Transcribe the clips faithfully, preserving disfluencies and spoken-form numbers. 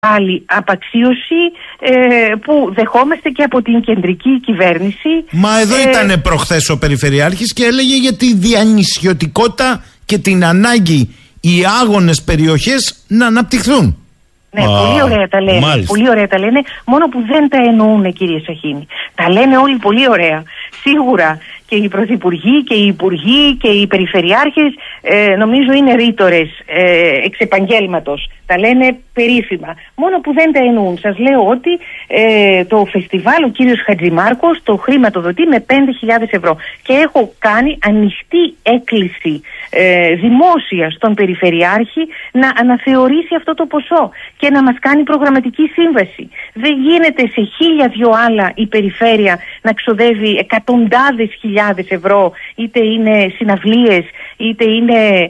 άλλη απαξίωση ε, που δεχόμαστε και από την κεντρική κυβέρνηση. Μα εδώ ε, ήταν προχθές ο Περιφερειάρχης και έλεγε για τη διανυσιωτικότητα και την ανάγκη οι άγονες περιοχές να αναπτυχθούν. Ναι, Α, πολύ ωραία τα λένε. Μάλιστα. Πολύ ωραία τα λένε, μόνο που δεν τα εννοούν, κύριε Σαχίνη. Τα λένε όλοι πολύ ωραία. Σίγουρα και οι πρωθυπουργοί και οι υπουργοί και οι περιφερειάρχες ε, νομίζω είναι ρήτορες ε, εξ επαγγέλματος. Τα λένε περίφημα. Μόνο που δεν τα εννοούν. Σας λέω ότι ε, το φεστιβάλ ο κύριος Χατζημάρκος το χρηματοδοτεί με πέντε χιλιάδες ευρώ. Και έχω κάνει ανοιχτή έκκληση ε, δημόσια στον Περιφερειάρχη να αναθεωρήσει αυτό το ποσό και να μας κάνει προγραμματική σύμβαση. Δεν γίνεται σε χίλια δυο άλλα η περιφέρεια να ξοδεύει εκατοντάδες χιλιάδες ευρώ, είτε είναι συναυλίες, είτε είναι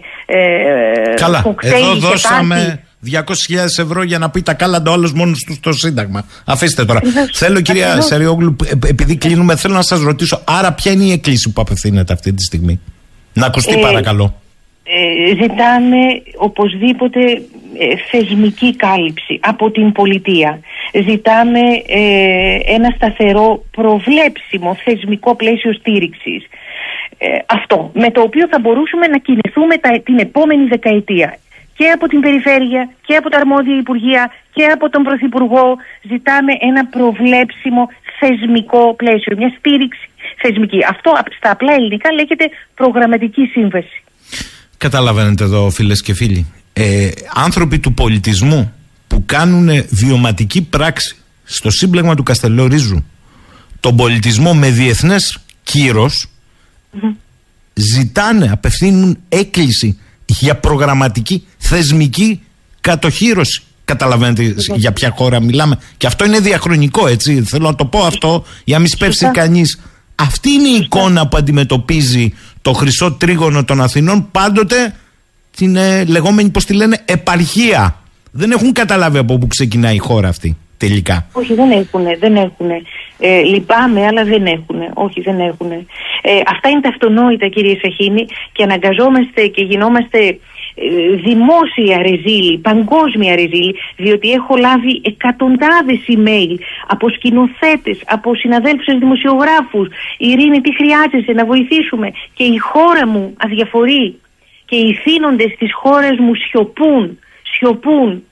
ε, καλά, εδώ δώσαμε διακόσιες χιλιάδες ευρώ για να πει τα κάλαντα όλος μόνος του στο Σύνταγμα. Αφήστε τώρα. Ακριβώς. Θέλω, κυρία Ακριβώς. Σαριόγλου, επειδή κλείνουμε, θέλω να σας ρωτήσω, άρα ποια είναι η εκκλήση που απευθύνεται αυτή τη στιγμή? Να ακουστεί, ε, παρακαλώ. Ε, ζητάμε οπωσδήποτε ε, θεσμική κάλυψη από την πολιτεία. Ζητάμε ε, ένα σταθερό προβλέψιμο θεσμικό πλαίσιο στήριξης. Ε, αυτό, με το οποίο θα μπορούσαμε να κινηθούμε τα, την επόμενη δεκαετία. Και από την Περιφέρεια και από τα αρμόδια Υπουργεία και από τον Πρωθυπουργό ζητάμε ένα προβλέψιμο θεσμικό πλαίσιο, μια στήριξη θεσμική. Αυτό στα απλά ελληνικά λέγεται προγραμματική σύμβαση. Καταλαβαίνετε εδώ, φίλες και φίλοι, ε, άνθρωποι του πολιτισμού που κάνουν βιωματική πράξη στο σύμπλεγμα του Καστελορίζου, τον πολιτισμό με διεθνές κύρος, mm-hmm. ζητάνε, απευθύνουν έκκληση για προγραμματική θεσμική κατοχύρωση. Καταλαβαίνετε mm-hmm. για ποια χώρα μιλάμε? Και αυτό είναι διαχρονικό, έτσι. Θέλω να το πω αυτό για να μην σπεύσει mm-hmm. κανείς. Αυτή είναι η εικόνα που αντιμετωπίζει το χρυσό τρίγωνο των Αθηνών, πάντοτε την ε, λεγόμενη, πώς τη λένε, επαρχία. Δεν έχουν καταλάβει από πού ξεκινάει η χώρα αυτή τελικά. Όχι, δεν έχουνε, δεν έχουνε. Ε, λυπάμαι, αλλά δεν έχουνε. Όχι, δεν έχουνε. Ε, αυτά είναι τα αυτονόητα, κύριε Σαχίνη, και αναγκαζόμαστε και γινόμαστε ε, δημόσια ρεζίλη, παγκόσμια ρεζίλη, διότι έχω λάβει εκατοντάδες email από σκηνοθέτες, από συναδέλφους δημοσιογράφους. Ειρήνη, τι χρειάζεσαι να βοηθήσουμε? Και η χώρα μου αδιαφορεί και οι θύνοντες της χώρας μου σιωπούν, σιωπούν.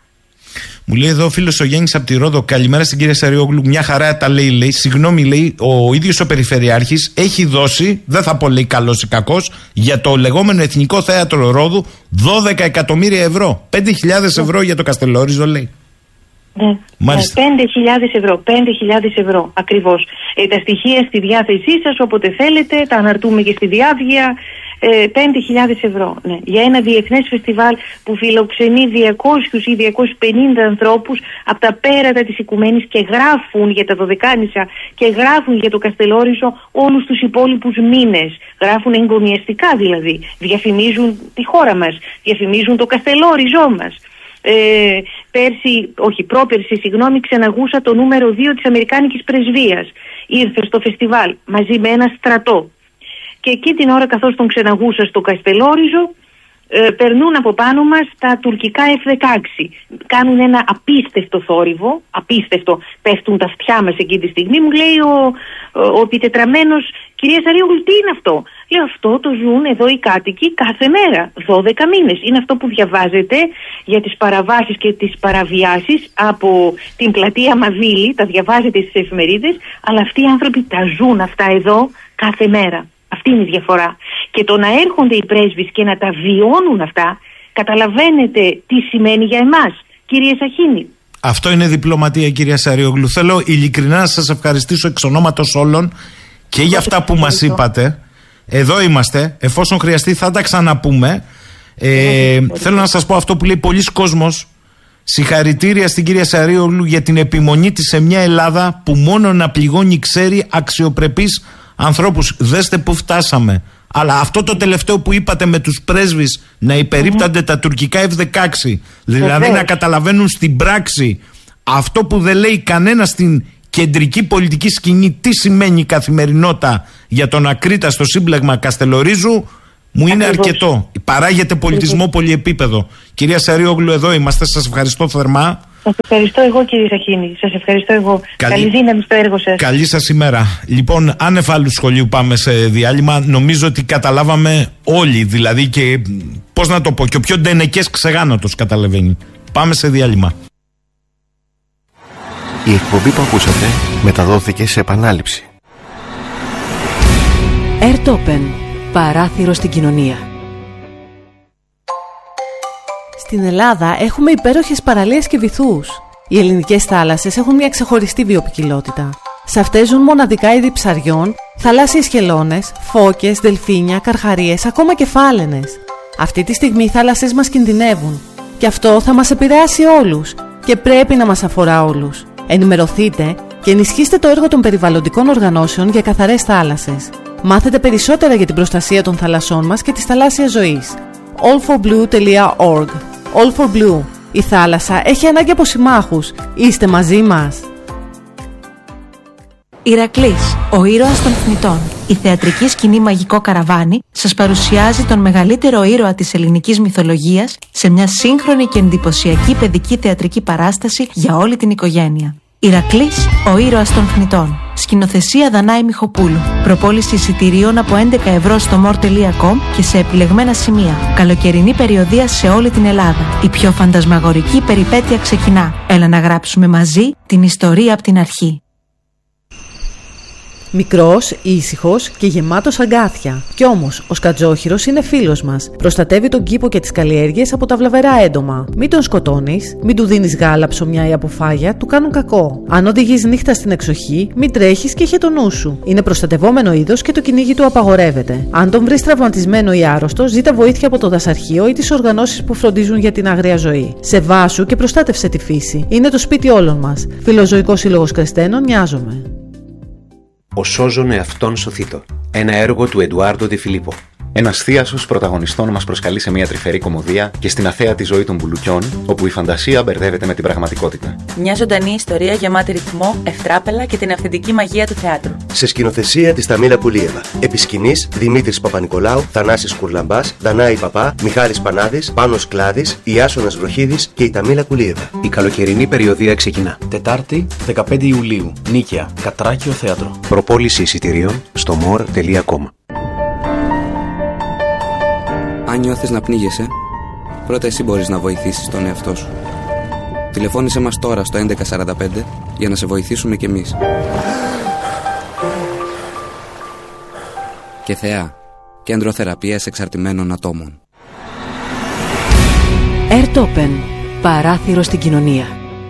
Μου λέει εδώ ο φίλος ο Γιάννης από τη Ρόδο, καλημέρα στην κυρία Σαριόγλου. Μια χαρά τα λέει, λέει. Συγγνώμη, λέει, ο ίδιος ο Περιφερειάρχης έχει δώσει, δεν θα πω λέει καλός ή κακός, για το λεγόμενο Εθνικό Θέατρο Ρόδου δώδεκα εκατομμύρια ευρώ. πέντε χιλιάδες ευρώ για το Καστελόριζο, λέει. Ναι, μάλιστα. πέντε χιλιάδες ευρώ, πέντε χιλιάδες ευρώ ακριβώς. Ε, τα στοιχεία στη διάθεσή σας, όποτε θέλετε, τα αναρτούμε και στη διάβγεια. Ε, πέντε χιλιάδες ευρώ, ναι, για ένα διεθνές φεστιβάλ που φιλοξενεί διακόσιους ή διακόσιους πενήντα ανθρώπους από τα πέρατα της Οικουμένης και γράφουν για τα Δωδεκάνησα και γράφουν για το Καστελόριζο όλους τους υπόλοιπους μήνες. Γράφουν εγκομιαστικά δηλαδή, διαφημίζουν τη χώρα μας, διαφημίζουν το Καστελόριζό μας. Ε, πέρσι, όχι πρόπερσι, συγγνώμη, ξεναγούσα το νούμερο δύο της Αμερικάνικης Πρεσβείας. Ήρθε στο φεστιβάλ μαζί με ένα στρατό. Και εκεί την ώρα, καθώς τον ξεναγούσα στο Καστελόριζο, ε, περνούν από πάνω μας τα τουρκικά εφ δεκαέξι. Κάνουν ένα απίστευτο θόρυβο, απίστευτο, πέφτουν τα αυτιά μας εκείνη τη στιγμή. Μου λέει ο, ο, ο επιτετραμένος, κυρία Σαριόγλου, τι είναι αυτό? Λέω, αυτό το ζουν εδώ οι κάτοικοι κάθε μέρα, δώδεκα μήνες. Είναι αυτό που διαβάζετε για τις παραβάσεις και τις παραβιάσεις από την πλατεία Μαβίλη, τα διαβάζετε στις εφημερίδες, αλλά αυτοί οι άνθρωποι τα ζουν αυτά εδώ κάθε μέρα. Αυτή είναι η διαφορά. Και το να έρχονται οι πρέσβεις και να τα βιώνουν αυτά, καταλαβαίνετε τι σημαίνει για εμάς, κύριε Σαχίνη. Αυτό είναι διπλωματία, κυρία Σαριόγλου. Θέλω ειλικρινά να σας ευχαριστήσω εξ ονόματος όλων και για αυτά που μας είπατε. Εδώ είμαστε. Εφόσον χρειαστεί θα τα ξαναπούμε. Ε, θέλω να σας πω αυτό που λέει πολλοί κόσμος. Συγχαρητήρια στην κυρία Σαριόγλου για την επιμονή της σε μια Ελλάδα που μόνο να πληγώνει ξέρει αξιοπρεπείς ανθρώπους. Δέστε που φτάσαμε. Αλλά αυτό το τελευταίο που είπατε με τους πρέσβεις να υπερίπτανται mm. τα τουρκικά εφ δεκαέξι, δηλαδή Βεβαίως. να καταλαβαίνουν στην πράξη αυτό που δεν λέει κανένα στην κεντρική πολιτική σκηνή, τι σημαίνει η καθημερινότητα για τον Ακρίτα στο σύμπλεγμα Καστελορίζου, μου είναι Ακριβώς. αρκετό. Παράγεται πολιτισμό πολυεπίπεδο. Κυρία Σαριόγλου, εδώ είμαστε. Σας ευχαριστώ θερμά. Σας ευχαριστώ εγώ, κύριε Σαχίνη. Σας ευχαριστώ εγώ. Καλή, Καλή δύναμη στο έργο σας. Καλή σας ημέρα. Λοιπόν, άνευ άλλου σχολείου πάμε σε διάλειμμα. Νομίζω ότι καταλάβαμε όλοι, δηλαδή, και πώς να το πω, και ο πιο ντενεκές ξεγάνατος καταλαβαίνει. Πάμε σε διάλειμμα. Η εκπομπή που ακούσατε μεταδόθηκε σε επανάληψη. Airtopen. Παράθυρο στην κοινωνία. Στην Ελλάδα έχουμε υπέροχες παραλίες και βυθούς. Οι ελληνικές θάλασσες έχουν μια ξεχωριστή βιοποικιλότητα. Σε αυτές ζουν μοναδικά είδη ψαριών, θαλάσσιες χελώνες, φώκες, δελφίνια, καρχαρίες, ακόμα και φάλαινες. Αυτή τη στιγμή οι θάλασσες μας κινδυνεύουν. Και αυτό θα μας επηρεάσει όλους. Και πρέπει να μας αφορά όλους. Ενημερωθείτε και ενισχύστε το έργο των περιβαλλοντικών οργανώσεων για καθαρές θάλασσες. Μάθετε περισσότερα για την προστασία των θαλασσών μας και της θαλάσσιας ζωής. all for blue dot org. All for Blue. Η θάλασσα έχει ανάγκη από συμμάχους. Είστε μαζί μας. Ηρακλής, ο ήρωας των θνητών. Η θεατρική σκηνή Μαγικό Καραβάνι σας παρουσιάζει τον μεγαλύτερο ήρωα της ελληνικής μυθολογίας σε μια σύγχρονη και εντυπωσιακή παιδική θεατρική παράσταση για όλη την οικογένεια. Ηρακλής, ο ήρωας των θνητών. Σκηνοθεσία Δανάη Μιχοπούλου. Προπόληση εισιτηρίων από έντεκα ευρώ στο μορ τελεία κομ και σε επιλεγμένα σημεία. Καλοκαιρινή περιοδεία σε όλη την Ελλάδα. Η πιο φαντασμαγορική περιπέτεια ξεκινά. Έλα να γράψουμε μαζί την ιστορία από την αρχή. Μικρός, ήσυχος και γεμάτος αγκάθια. Κι όμως, ο σκατζόχυρος είναι φίλος μας. Προστατεύει τον κήπο και τις καλλιέργειες από τα βλαβερά έντομα. Μην τον σκοτώνεις, μην του δίνεις γάλα, ψωμιά ή αποφάγια, του κάνουν κακό. Αν οδηγείς νύχτα στην εξοχή, μην τρέχεις και είχε το νου σου. Είναι προστατευόμενο είδος και το κυνήγι του απαγορεύεται. Αν τον βρεις τραυματισμένο ή άρρωστο, ζήτα βοήθεια από το δασαρχείο ή τις οργανώσεις που φροντίζουν για την άγρια ζωή. Σεβάσου και προστάτευσε τη φύση. Είναι το σπίτι όλων μας. Φιλοζωικός Σύλλογος Κρεστένων, νοιάζομαι. Ο σώζον εαυτόν σωθήτω. Ένα έργο του Εντουάρντο Ντι Φιλίππο. Ένας θίασος πρωταγωνιστών μας προσκαλεί σε μια τρυφερή κωμωδία και στην αθέατη ζωή των μπουλουκιών, όπου η φαντασία μπερδεύεται με την πραγματικότητα. Μια ζωντανή ιστορία γεμάτη ρυθμό, ευτράπελα και την αυθεντική μαγεία του θεάτρου. Σε σκηνοθεσία της Ταμίλα Κουλίεβα. Επί σκηνής Δημήτρης Παπα-Νικολάου, Θανάσης Κουρλαμπάς, Δανάη Παπά, Μιχάλης Πανάδης, Πάνος Κλάδης, Ιάσονας Βροχίδης και η Ταμίλα Κουλίεβα. Η καλοκαιρινή περιοδεία ξεκινά. Τετάρτη, δεκαπέντε Ιουλίου. Νίκαια, Κατράκιο Θέατρο. Προπόληση εισιτηρίων στο μορ τελεία κομ. Αν νιώθεις να πνίγεσαι, πρώτα εσύ μπορείς να βοηθήσεις τον εαυτό σου. Τηλεφώνησέ μας τώρα στο έντεκα σαράντα πέντε για να σε βοηθήσουμε κι εμείς. Και Θεά, Κέντρο Θεραπείας Εξαρτημένων Ατόμων. Airtopen. Παράθυρο στην κοινωνία.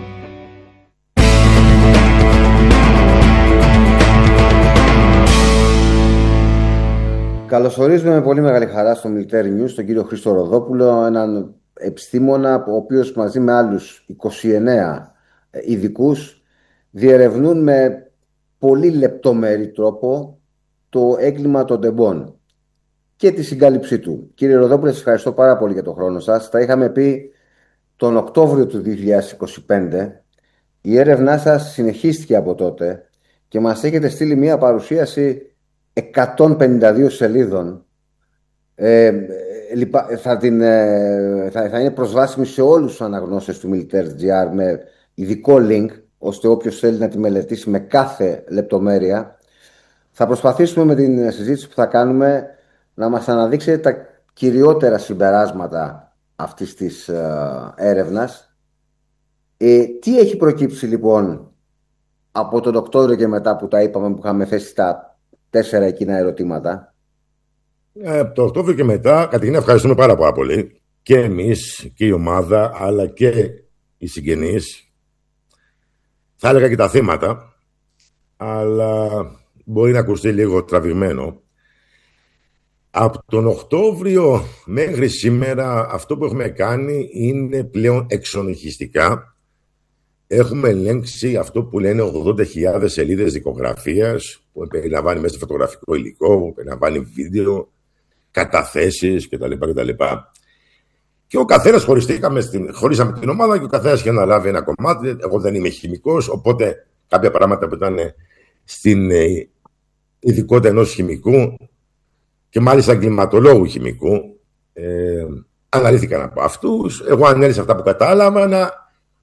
Καλωσορίζουμε με πολύ μεγάλη χαρά στο Military News τον κύριο Χρήστο Ροδόπουλο, έναν επιστήμονα ο οποίος μαζί με άλλους είκοσι εννέα ειδικούς διερευνούν με πολύ λεπτομερή τρόπο το έγκλημα των τεμπών και τη συγκάλυψή του. Κύριε Ροδόπουλε, σας ευχαριστώ πάρα πολύ για τον χρόνο σας. Τα είχαμε πει τον Οκτώβριο του δύο χιλιάδες είκοσι πέντε. Η έρευνά σας συνεχίστηκε από τότε και μας έχετε στείλει μια παρουσίαση εκατόν πενήντα δύο σελίδων. Ε, θα, την, θα, θα είναι προσβάσιμη σε όλους τους αναγνώστες του Military.gr με ειδικό link, ώστε όποιος θέλει να τη μελετήσει με κάθε λεπτομέρεια. Θα προσπαθήσουμε με την συζήτηση που θα κάνουμε να μας αναδείξετε τα κυριότερα συμπεράσματα αυτής της ε, έρευνας. Ε, τι έχει προκύψει λοιπόν από τον Οκτώβριο και μετά, που τα είπαμε, που είχαμε θέσει τα τέσσερα εκείνα ερωτήματα? Ε, από το Οκτώβριο και μετά, καταρχήν ευχαριστούμε πάρα, πάρα πολύ και εμείς και η ομάδα, αλλά και οι συγγενείς, θα έλεγα και τα θύματα, αλλά μπορεί να ακουστεί λίγο τραβηγμένο. Από τον Οκτώβριο μέχρι σήμερα αυτό που έχουμε κάνει είναι πλέον εξονυχιστικά. Έχουμε ελέγξει αυτό που λένε ογδόντα χιλιάδες σελίδες δικογραφίας, που περιλαμβάνει μέσα φωτογραφικό υλικό, που περιλαμβάνει βίντεο, καταθέσεις κτλ. κτλ. Και ο καθένας χωριστήκαμε στην, χωρίσαμε την ομάδα και ο καθένας είχε αναλάβει ένα κομμάτι. Εγώ δεν είμαι χημικός, οπότε κάποια πράγματα που ήταν στην ειδικότητα ενός χημικού και μάλιστα εγκληματολόγου χημικού, ε, αναλύθηκαν από αυτούς. Εγώ ανέλησα αυτά που κατάλαβα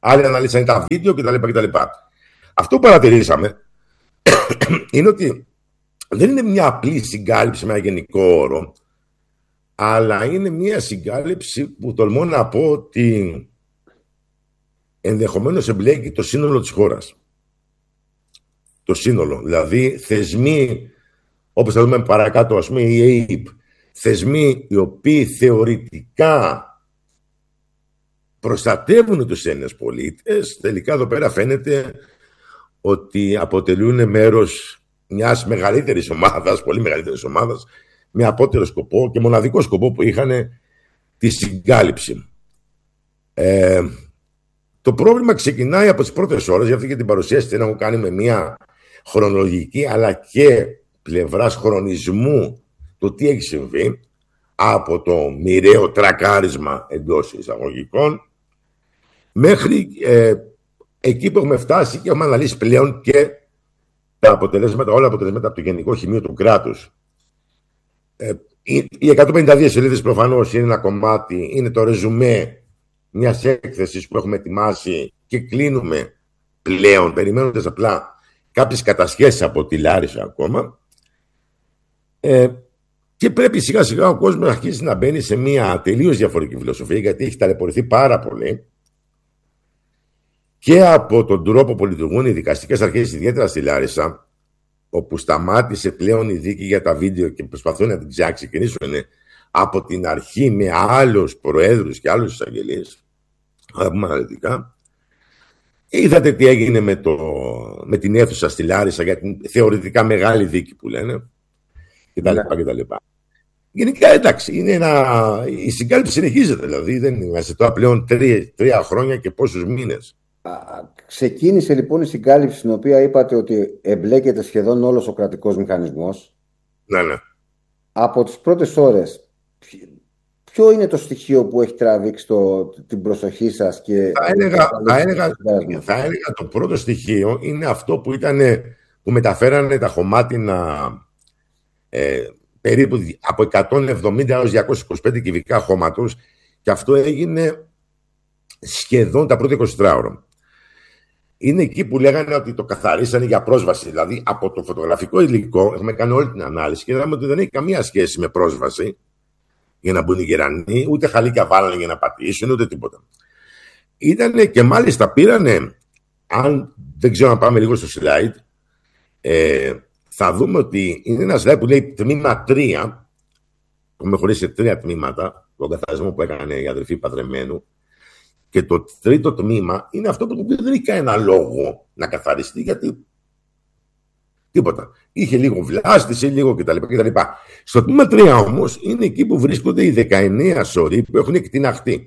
άλλοι αναλύσανε τα βίντεο κτλ. κτλ. Αυτό που παρατηρήσαμε είναι ότι δεν είναι μια απλή συγκάλυψη με ένα γενικό όρο, αλλά είναι μια συγκάλυψη που τολμώ να πω ότι ενδεχομένως εμπλέκει το σύνολο της χώρας. Το σύνολο, δηλαδή θεσμοί, όπως θα δούμε παρακάτω, ας πούμε η ΑΕΠ, θεσμοί οι οποίοι θεωρητικά προστατεύουν τους Έλληνες πολίτες, τελικά εδώ πέρα φαίνεται ότι αποτελούν μέρος μιας μεγαλύτερης ομάδας, πολύ μεγαλύτερης ομάδας, με απότερο σκοπό και μοναδικό σκοπό που είχαν τη συγκάλυψη. Ε, το πρόβλημα ξεκινάει από τις πρώτες ώρες, γι' αυτό και την παρουσίαση την έχω κάνει με μια χρονολογική αλλά και πλευράς χρονισμού το τι έχει συμβεί, από το μοιραίο τρακάρισμα εντός εισαγωγικών μέχρι ε, εκεί που έχουμε φτάσει και έχουμε αναλύσει πλέον και τα αποτελέσματα, όλα τα αποτελέσματα από το Γενικό Χημείο του κράτους. Ε, οι εκατόν πενήντα δύο σελίδες προφανώς είναι ένα κομμάτι, είναι το ρεζουμέ μιας έκθεσης που έχουμε ετοιμάσει και κλείνουμε πλέον, περιμένοντας απλά κάποιες κατασχέσεις από τη Λάρισα ακόμα. Ε, και πρέπει σιγά σιγά ο κόσμος να αρχίσει να μπαίνει σε μια τελείως διαφορετική φιλοσοφία, γιατί έχει ταλαιπωρηθεί πάρα πολύ και από τον τρόπο που λειτουργούν οι δικαστικές αρχές, ιδιαίτερα στη Λάρισα, όπου σταμάτησε πλέον η δίκη για τα βίντεο και προσπαθούν να την ξεκινήσουν από την αρχή με άλλους προέδρους και άλλους εισαγγελίες. Θα πούμε αναλυτικά. Είδατε τι έγινε με, το, με την αίθουσα στη Λάρισα για την θεωρητικά μεγάλη δίκη που λένε κτλ. Γενικά εντάξει, είναι ένα... η συγκάλυψη συνεχίζεται, δηλαδή δεν είμαστε τώρα πλέον τρία, τρία χρόνια και πόσους μήνες. Ξεκίνησε λοιπόν η συγκάλυψη, στην οποία είπατε ότι εμπλέκεται σχεδόν όλος ο κρατικός μηχανισμός. Ναι, ναι. Από τις πρώτες ώρες, ποιο είναι το στοιχείο που έχει τραβήξει το, την προσοχή σας? Και θα, έλεγα, θα, έλεγα, θα έλεγα το πρώτο στοιχείο είναι αυτό που ήταν, που μεταφέρανε τα χωμάτινα ε, περίπου από εκατόν εβδομήντα έως διακόσια είκοσι πέντε κυβικά χώματος, και αυτό έγινε σχεδόν τα πρώτα είκοσι τέσσερα ώρα. Είναι εκεί που λέγανε ότι το καθαρίσανε για πρόσβαση. Δηλαδή από το φωτογραφικό υλικό έχουμε κάνει όλη την ανάλυση και είδαμε ότι δεν έχει καμία σχέση με πρόσβαση για να μπουν οι γερανοί, ούτε χαλίκια βάλανε για να πατήσουν, ούτε τίποτα. Ήτανε και μάλιστα πήρανε, αν δεν ξέρω να πάμε λίγο στο slide, ε, θα δούμε ότι είναι ένα slide που λέει τμήμα τρία, που με χωρίσει σε τρία τμήματα, τον καθαρισμό που έκανε η αδερφή Πατρεμένου. Και το τρίτο τμήμα είναι αυτό που δεν έχει κανένα λόγο να καθαριστεί, γιατί τίποτα. Είχε λίγο βλάστηση, λίγο κτλ. κτλ. Στο τμήμα τρία όμως είναι εκεί που βρίσκονται οι δεκαεννέα σωροί που έχουν εκτιναχτεί.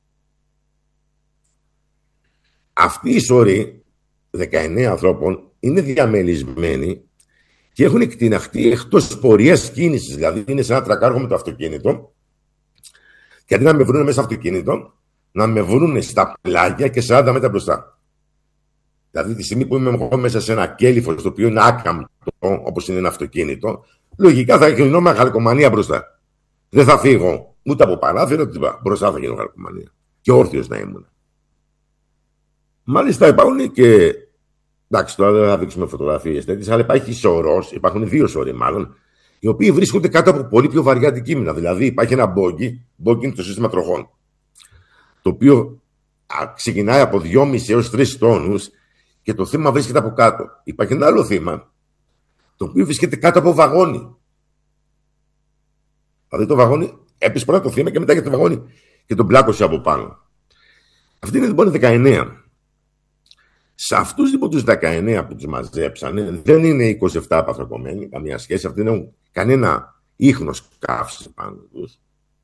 Αυτοί οι σωροί, δεκαεννέα ανθρώπων, είναι διαμελισμένοι και έχουν εκτιναχτεί εκτός πορείας κίνησης. Δηλαδή είναι σε ένα τρακάργο με το αυτοκίνητο και αντί να με βρουν μέσα στο αυτοκίνητο, να με βρουν στα πλάγια και σαράντα μέτρα μπροστά. Δηλαδή τη στιγμή που είμαι εγώ μέσα σε ένα κέλυφο, το οποίο είναι άκαμπτο, όπως είναι ένα αυτοκίνητο, λογικά θα γίνω με γαλκομανία μπροστά. Δεν θα φύγω ούτε από παράθυρο, τίποτα. Μπροστά θα γίνω γαλκομανία. Και όρθιος να ήμουν. Μάλιστα υπάρχουν και. Εντάξει, τώρα δεν θα δείξουμε φωτογραφίες τέτοιες, αλλά υπάρχει σωρός, υπάρχουν δύο σωροί μάλλον, οι οποίοι βρίσκονται κάτω από πολύ πιο βαριά αντικείμενα. Δηλαδή υπάρχει ένα μπόγκι, μπόγκι είναι το σύστημα τροχών, το οποίο ξεκινάει από δυόμισι έως τρεις τόνους και το θύμα βρίσκεται από κάτω. Υπάρχει ένα άλλο θύμα, το οποίο βρίσκεται κάτω από βαγόνι. Δηλαδή το βαγόνι έπεσε πρώτα το θύμα και μετά για το βαγόνι και τον πλάκωσε από πάνω. Αυτή είναι λοιπόν δεκαεννέα. Σε αυτούς λοιπόν τους δεκαεννέα που τους μαζέψανε, δεν είναι είκοσι επτά παθρακωμένοι, καμία σχέση, αυτοί δεν έχουν κανένα ίχνος καύσης πάνω τους.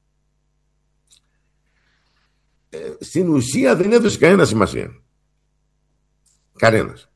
Ε, στην ουσία δεν έδωσε κανένα σημασία. Κανένας.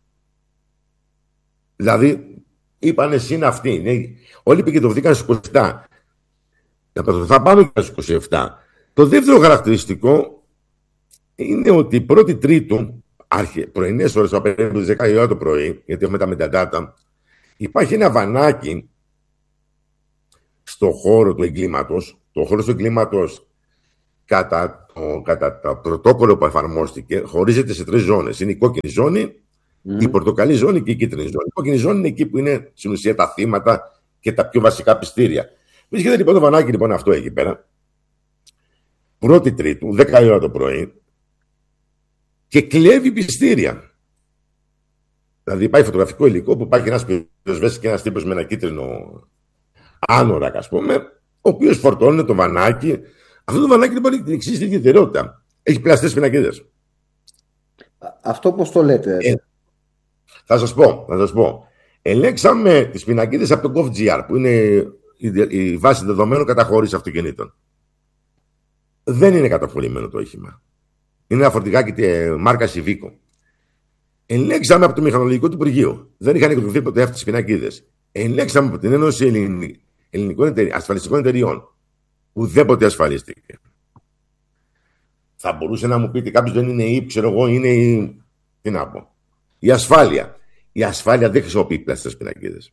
Δηλαδή, είπανε συν αυτοί. Ναι, όλοι επικεντρωθήκαν στους είκοσι επτά. Θα πάμε και στους είκοσι επτά. Το δεύτερο χαρακτηριστικό είναι ότι η πρώτη Τρίτου, πρωινές ώρες, περίπου τις δέκα η ώρα το πρωί, γιατί έχουμε τα μεταδάτα, υπάρχει ένα βανάκι στο χώρο του εγκλήματος. Το χώρο του εγκλήματος κατά κατά το πρωτόκολλο που εφαρμόστηκε, χωρίζεται σε τρεις ζώνες. Είναι η κόκκινη ζώνη, mm. η πορτοκαλί ζώνη και η κίτρινη ζώνη. Η κόκκινη ζώνη είναι εκεί που είναι στην ουσία τα θύματα και τα πιο βασικά πιστήρια. Βρίσκεται λοιπόν το βανάκι λοιπόν αυτό εκεί πέρα, πρώτη Τρίτου, δέκα η ώρα το πρωί, και κλέβει πιστήρια. Δηλαδή υπάρχει φωτογραφικό υλικό που υπάρχει ένας πυροσβέστης και ένας τύπος με ένα κίτρινο άνορακ, ας πούμε, ο οποίος φορτώνει το βανάκι. Αυτό το βανάκι λοιπόν έχει την εξής ιδιαιτερότητα. Έχει πλαστές πινακίδες. Αυτό πώς το λέτε? Ε, θα σας πω, θα σας πω. Ελέξαμε τις πινακίδες από το GovGR, που είναι η, η βάση δεδομένων καταχώρησης αυτοκινήτων. Δεν είναι καταφορημένο το όχημα. Είναι ένα φορτηγάκι ε, μάρκα Civico. Ελέγξαμε από το μηχανολογικό του Υπουργείου. Δεν είχαν εκδοθεί ποτέ αυτές τις πινακίδες. Ελέγξαμε από την Ένωση Ελληνι... Ελληνικών εταιρει... Ασφαλιστικών Εταιριών. Ουδέποτε ασφαλίστηκε. Θα μπορούσε να μου πείτε κάποιος δεν είναι ή, ξέρω εγώ, είναι η. Τι να πω. Η ασφάλεια. Η ασφάλεια δεν χρησιμοποιεί πλαστές πινακίδες.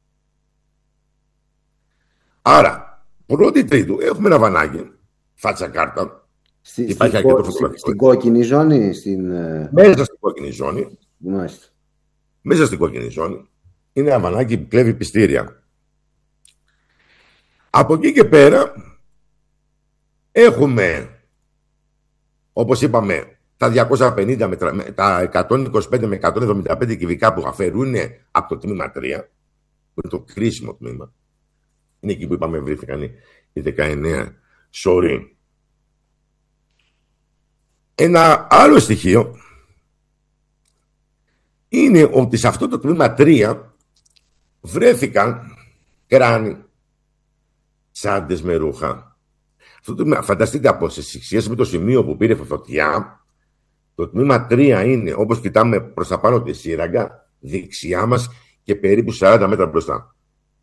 Άρα, πρώτη Τρίτου έχουμε ένα βανάκι, φάτσα κάρτα. Στη, υπάρχει στην, κο... στην, στην κόκκινη ζώνη, στην... Μέσα στην κόκκινη ζώνη. Μάλιστα. Μέσα στην κόκκινη ζώνη είναι ένα βανάκι που κλέβει πιστήρια. Από εκεί και πέρα έχουμε, όπως είπαμε, τα διακόσια πενήντα με τα εκατόν είκοσι πέντε με εκατόν εβδομήντα πέντε κυβικά που αφαιρούν από το τμήμα τρία, που είναι το κρίσιμο τμήμα. Είναι εκεί που είπαμε βρήθηκαν οι δεκαεννέα σωροί. Ένα άλλο στοιχείο είναι ότι σε αυτό το τμήμα τρία βρέθηκαν κράνη, τσάντες με ρούχα. Αυτό το τμήμα, φανταστείτε από σε σχέση με το σημείο που πήρε φωτιά, το τμήμα τρία είναι, όπως κοιτάμε προς τα πάνω τη σύραγγα, δεξιά μας και περίπου σαράντα μέτρα μπροστά.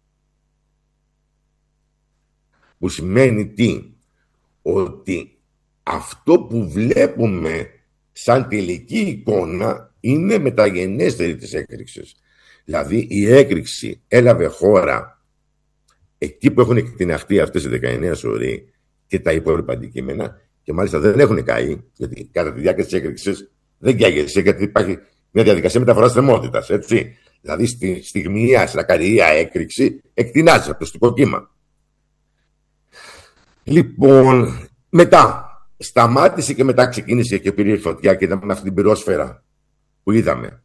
Που σημαίνει τι? Ότι αυτό που βλέπουμε σαν τελική εικόνα είναι μεταγενέστερη της έκρηξης. Δηλαδή η έκρηξη έλαβε χώρα εκεί που έχουν εκτιναχτεί αυτές οι δεκαεννέα σωροί και τα υπόλοιπα αντικείμενα, και μάλιστα δεν έχουν καεί, γιατί κατά τη διάρκεια της έκρηξης δεν καίγεσαι, γιατί υπάρχει μια διαδικασία μεταφοράς θερμότητας, έτσι. Δηλαδή στη στιγμιαία, στην ακαριαία έκρηξη εκτινάζει από το στικό κύμα. Λοιπόν, μετά σταμάτησε και μετά ξεκίνησε και πήρε η φωτιά και είδαμε αυτή την πυρόσφαιρα που είδαμε.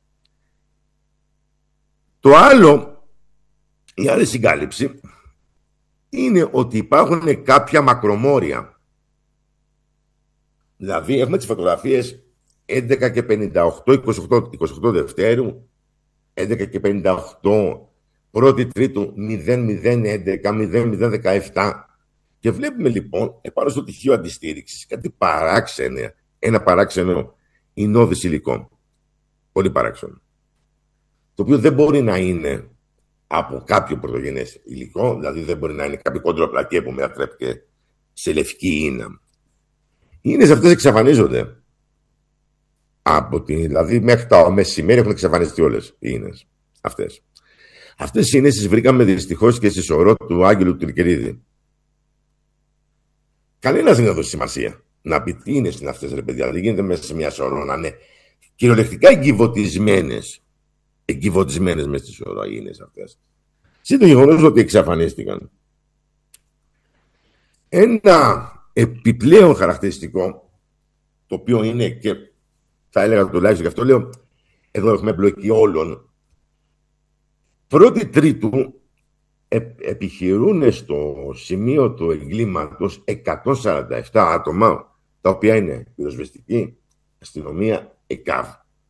Το άλλο, η άλλη συγκάλυψη, είναι ότι υπάρχουν κάποια μακρομόρια. Δηλαδή έχουμε τις φωτογραφίες έντεκα και πενήντα οκτώ, είκοσι οκτώ, είκοσι οκτώ Δευτέρου, έντεκα και πενήντα οκτώ, πρώτη Τρίτου, μηδέν μηδέν έντεκα, μηδέν μηδέν δεκαεπτά. Και βλέπουμε λοιπόν επάνω στο τυχείο αντιστήριξης κάτι παράξενο, ένα παράξενο ινώδης υλικό. Πολύ παράξενο. Το οποίο δεν μπορεί να είναι από κάποιο πρωτογενές υλικό, δηλαδή δεν μπορεί να είναι κάποιο κοντροπλακέ που μετατρέπεται σε λευκή ίνα. Οι ίνες αυτές εξαφανίζονται. Από τη, δηλαδή μέχρι τα μεσημέρι έχουν εξαφανιστεί όλες οι ίνες αυτές. Αυτές οι ίνες τις βρήκαμε δυστυχώς και στη σωρό του Άγγελου Τρικερίδη. Κανένας δεν έδωσε σημασία να πει τι είναι στην αυτές, ρε παιδιά. Δεν γίνεται μέσα σε μια σωρό να είναι κυριολεκτικά εγκυβωτισμένες. Εγκυβωτισμένες μέσα στη σωρό οι ίνες αυτές. Συν το γεγονός ότι εξαφανίστηκαν. Ένα επιπλέον χαρακτηριστικό, το οποίο είναι και θα έλεγα τουλάχιστον και αυτό λέω, εδώ έχουμε εμπλοκή όλων. Πρώτη Τρίτου επιχειρούν στο σημείο του εγκλήματος εκατόν σαράντα επτά άτομα, τα οποία είναι πυροσβεστική, αστυνομία, ΕΚΑΒ.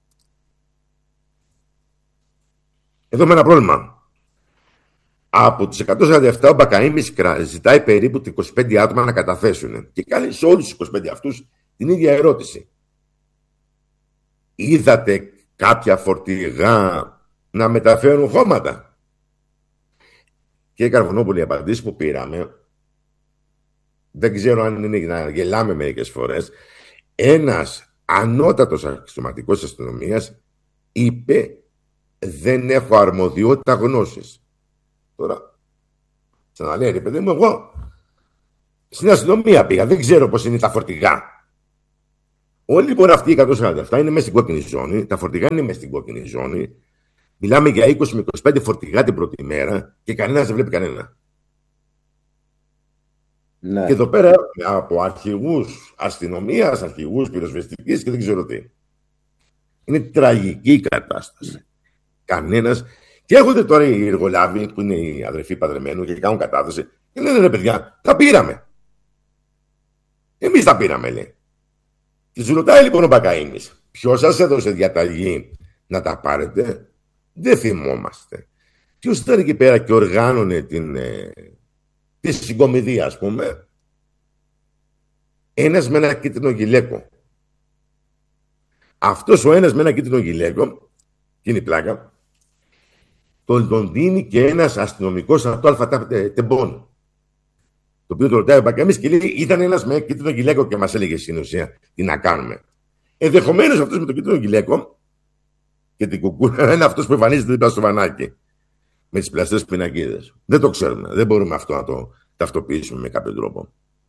Εδώ έχουμε ένα πρόβλημα. Από τους εκατόν σαράντα επτά ο Μπακαήμις ζητάει περίπου είκοσι πέντε άτομα να καταθέσουν και κάνει σε όλους τους είκοσι πέντε αυτούς την ίδια ερώτηση. Είδατε κάποια φορτηγά να μεταφέρουν χώματα? Και η Καρβουνόπουλη, η απαντήση που πήραμε, δεν ξέρω αν είναι να γελάμε μερικές φορές, ένας ανώτατος αξιωματικός της αστυνομίας είπε δεν έχω αρμοδιότητα γνώσης. Τώρα, ξαναλέω, ρε παιδί μου, εγώ στην αστυνομία πήγα, δεν ξέρω πώς είναι τα φορτηγά. Όλοι λοιπόν αυτοί οι εκατόν σαράντα επτά είναι μέσα στην κόκκινη ζώνη, τα φορτηγά είναι μέσα στην κόκκινη ζώνη. Μιλάμε για είκοσι με είκοσι πέντε φορτηγά την πρώτη μέρα και κανένας δεν βλέπει κανένα. Ναι. Και εδώ πέρα από αρχηγούς αστυνομίας, αρχηγούς πυροσβεστικής και δεν ξέρω τι. Είναι τραγική η κατάσταση. Κανένας. Και έρχονται τώρα οι εργολάβοι που είναι οι αδερφοί παντρεμένου και κάνουν κατάθεση και λένε ρε παιδιά, τα πήραμε. Εμείς τα πήραμε, λέει. Και τους ρωτάει λοιπόν ο Μπακαΐνης, ποιος σας έδωσε διαταγή να τα πάρετε? Δεν θυμόμαστε. Ποιος ήταν εκεί πέρα και οργάνωνε την, ε, τη συγκομιδία, ας πούμε? Ένας με ένα κίτρινο γυλαίκο. Αυτός ο ένας με ένα κίτρινο γυλαίκο, και είναι η πλάκα, τον, τον δίνει και ένας αστυνομικός από το ΑΛΦΑ Τεμπών. Το οποίο το ρωτάει ο Μπακαΐνης και λέει: ήταν ένας με κίτρινο γυλαίκο και μας έλεγε στην ουσία τι να κάνουμε. Ενδεχομένως αυτός με το κίτρινο γυλαίκο και την κουκούρα είναι αυτός που εμφανίζεται δίπλα στο βανάκι με τις πλαστές πινακίδες. Δεν το ξέρουμε. Δεν μπορούμε αυτό να το ταυτοποιήσουμε με κάποιο τρόπο.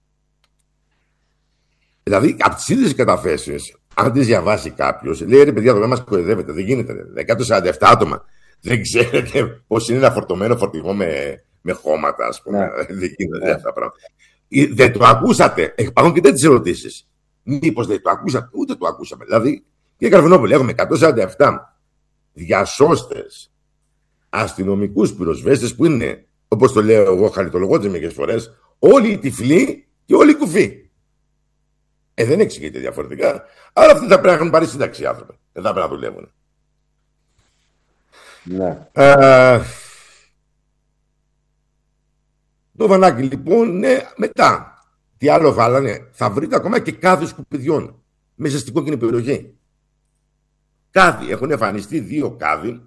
Δηλαδή, από τις ίδιες καταθέσεις, αν τις διαβάσει κάποιος, λέει: ρε παιδιά, εδώ δεν μας κοροϊδεύετε. Δεν γίνεται. εκατόν σαράντα επτά άτομα. Δεν ξέρετε πώς είναι ένα φορτωμένο φορτηγό με. Με χώματα, ας πούμε. Ναι. Δεν γίνονται ναι. αυτά τα πράγματα. Δεν το ακούσατε. Υπάρχουν και τέτοιες ερωτήσεις. Μήπως δεν το ακούσατε? Ούτε το ακούσαμε. Δηλαδή, κύριε Καρβουνόπουλε, έχουμε εκατόν σαράντα επτά διασώστες, αστυνομικούς πυροσβέστες που είναι, όπως το λέω εγώ, χαριτολογώντας μερικές φορές, όλοι οι τυφλοί και όλοι οι κουφοί. Ε, δεν εξηγείται διαφορετικά. Άρα αυτοί θα πρέπει να έχουν πάρει σύνταξη άνθρωποι. Δεν θα πρέπει να δουλεύουν. Ναι. Α, το βανάκι λοιπόν, ναι, μετά. Τι άλλο βάλανε? Θα βρείτε ακόμα και κάδους σκουπιδιών μέσα στην κόκκινη περιοχή. Κάδοι. Έχουν εμφανιστεί δύο κάδοι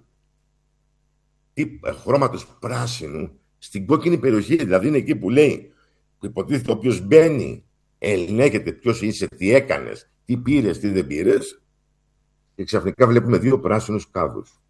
χρώματος πράσινου στην κόκκινη περιοχή. Δηλαδή είναι εκεί που λέει, που υποτίθεται όποιος μπαίνει, ελέγχεται ποιος είσαι, τι έκανες, τι πήρες, τι δεν πήρες. Και ξαφνικά βλέπουμε δύο πράσινους κάδους.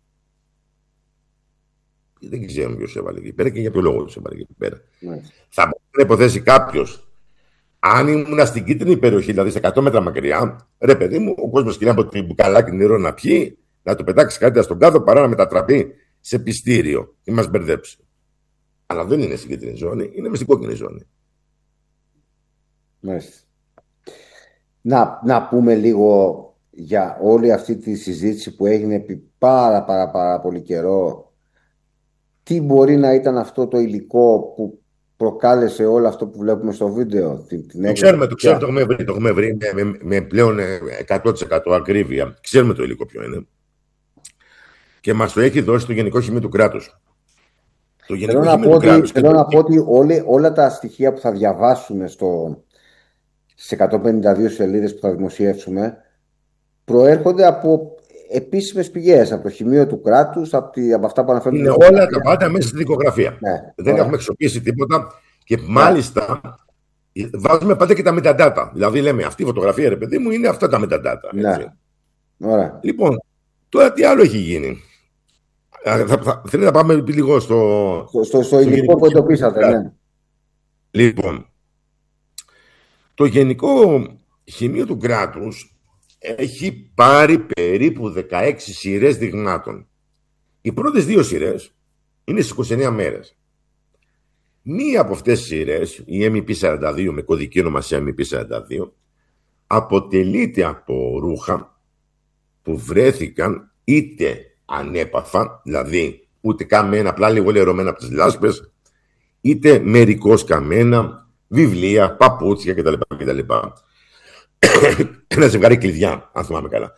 Δεν ξέρουμε ποιος έβαλε εκεί πέρα και για ποιο λόγο τους έβαλε εκεί πέρα. Ναι. Θα μπορεί να υποθέσει κάποιος, αν ήμουν στην κίτρινη περιοχή, δηλαδή στα εκατό μέτρα μακριά, ρε παιδί μου, ο κόσμος κυρία από την μπουκαλάκι νερό να πιει, να του πετάξει κάτι στον κάδο παρά να μετατραπεί σε πιστήριο ή μας μπερδέψει. Αλλά δεν είναι στην κίτρινη ζώνη, είναι μες στην κόκκινη ζώνη. Μάλιστα. Να, να πούμε λίγο για όλη αυτή τη συζήτηση που έγινε επί πάρα πάρα πάρα πολύ καιρό. Τι μπορεί να ήταν αυτό το υλικό που προκάλεσε όλο αυτό που βλέπουμε στο βίντεο? Την, την το ξέρουμε, το ξέρουμε, το έχουμε βρει, το έχουμε βρει με, με, με πλέον εκατό τοις εκατό ακρίβεια. Ξέρουμε το υλικό ποιο είναι. Και μας το έχει δώσει το Γενικό Χημείο του Κράτους. Το Γενικό Θέλω, να πω, ότι, κράτους θέλω το... να πω ότι όλη, όλα τα στοιχεία που θα διαβάσουμε στο, στις εκατόν πενήντα δύο σελίδες που θα δημοσιεύσουμε προέρχονται από επίσημες πηγές, από το Χημείο του Κράτους, από, τη, από αυτά που αναφέρουν. Είναι όλα τα πάντα μέσα στη δικογραφία. Ναι, δεν ωραία. Έχουμε εξοπλίσει τίποτα και ναι. Μάλιστα βάζουμε πάντα και τα metadata. Δηλαδή λέμε αυτή η φωτογραφία, ρε παιδί μου, είναι αυτά τα metadata. Ναι. Ωραία. Λοιπόν, τώρα τι άλλο έχει γίνει? Θέλει να πάμε λίγο στο. Στο, στο, στο υλικό που εντοπίσατε, ναι. Λοιπόν, το Γενικό Χημείο του Κράτους έχει πάρει περίπου δεκαέξι σειρές δειγμάτων. Οι πρώτες δύο σειρές είναι στις είκοσι εννέα μέρες. Μία από αυτές τις σειρές, η εμ πι σαράντα δύο με κωδική ονομασία εμ πι σαράντα δύο, αποτελείται από ρούχα που βρέθηκαν είτε ανέπαφα, δηλαδή ούτε καμένα, απλά λίγο λερωμένα από τις λάσπες, είτε μερικώς καμένα, βιβλία, παπούτσια κτλ. κτλ. Ένα ζευγάρι κλειδιά, αν θυμάμαι καλά.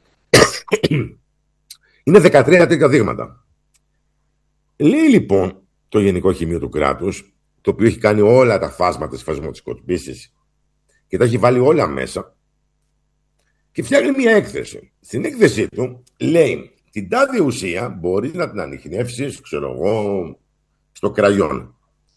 Είναι δεκατρία τέτοια δείγματα. Λέει λοιπόν το Γενικό Χημείο του Κράτους, το οποίο έχει κάνει όλα τα φάσματα της φασματικοποίησης και τα έχει βάλει όλα μέσα και φτιάχνει μια έκθεση. Στην έκθεσή του λέει την τάδε ουσία μπορεί να την ανιχνεύσεις, ξέρω εγώ, στο κραγιόν.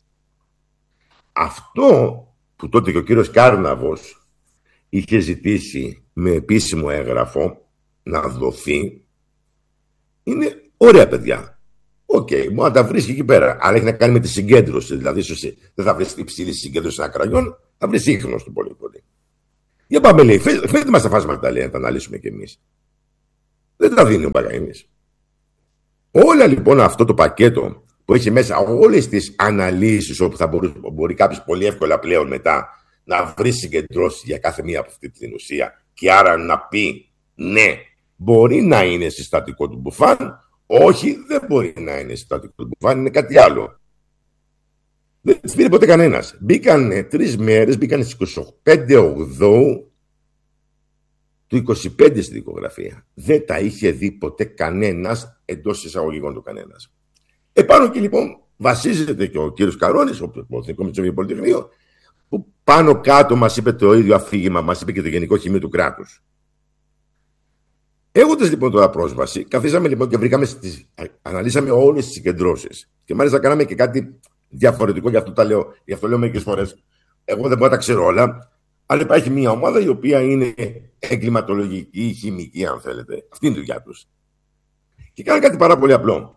Αυτό που τότε και ο κύριος Κάρναβος είχε ζητήσει με επίσημο έγγραφο να δοθεί, είναι ωραία παιδιά. Οκ, okay, μπορεί να τα βρει εκεί πέρα. Αλλά έχει να κάνει με τη συγκέντρωση. Δηλαδή, δεν θα βρει υψηλή συγκέντρωση σε ένα κραγιόν, θα βρει ίχνος του πολύ πολύ. Για πάμε, λέει, φέρτε μας τα φάσματα, λέει, να τα αναλύσουμε κι εμείς. Δεν τα δίνει ο Μπαγαΐνης. Όλα λοιπόν αυτό το πακέτο που έχει μέσα όλες τις αναλύσεις, όπου θα μπορεί, μπορεί κάποιος πολύ εύκολα πλέον μετά να βρει συγκεντρώσεις για κάθε μία από αυτή την ουσία και άρα να πει ναι, μπορεί να είναι συστατικό του μπουφάν, όχι, δεν μπορεί να είναι συστατικό του μπουφάν, είναι κάτι άλλο. Δεν τις πήρε ποτέ κανένας. Μπήκανε τρεις μέρες, μπήκανε στις είκοσι πέντε Οκτώου του είκοσι πέντε στη δικογραφία. Δεν τα είχε δει ποτέ κανένας, εντός εισαγωγικών του κανένας. Επάνω και λοιπόν βασίζεται και ο κύριος Καρώνης, ο Εθνικό Μητσοβιό Πολυτεχνείο, που πάνω κάτω μας είπε το ίδιο αφήγημα, μας είπε και το Γενικό Χημείο του Κράτους. Έχοντας λοιπόν τώρα πρόσβαση, καθίσαμε λοιπόν και βρήκαμε στις, αναλύσαμε όλες τις συγκεντρώσεις. Και μάλιστα κάναμε και κάτι διαφορετικό, γι' αυτό τα λέω, γι' αυτό λέω μερικές φορές. Εγώ δεν μπορώ να τα ξέρω όλα, αλλά υπάρχει μια ομάδα η οποία είναι εγκληματολογική ή χημική, αν θέλετε. Αυτή είναι η δουλειά τους. Και κάνανε κάτι πάρα πολύ απλό.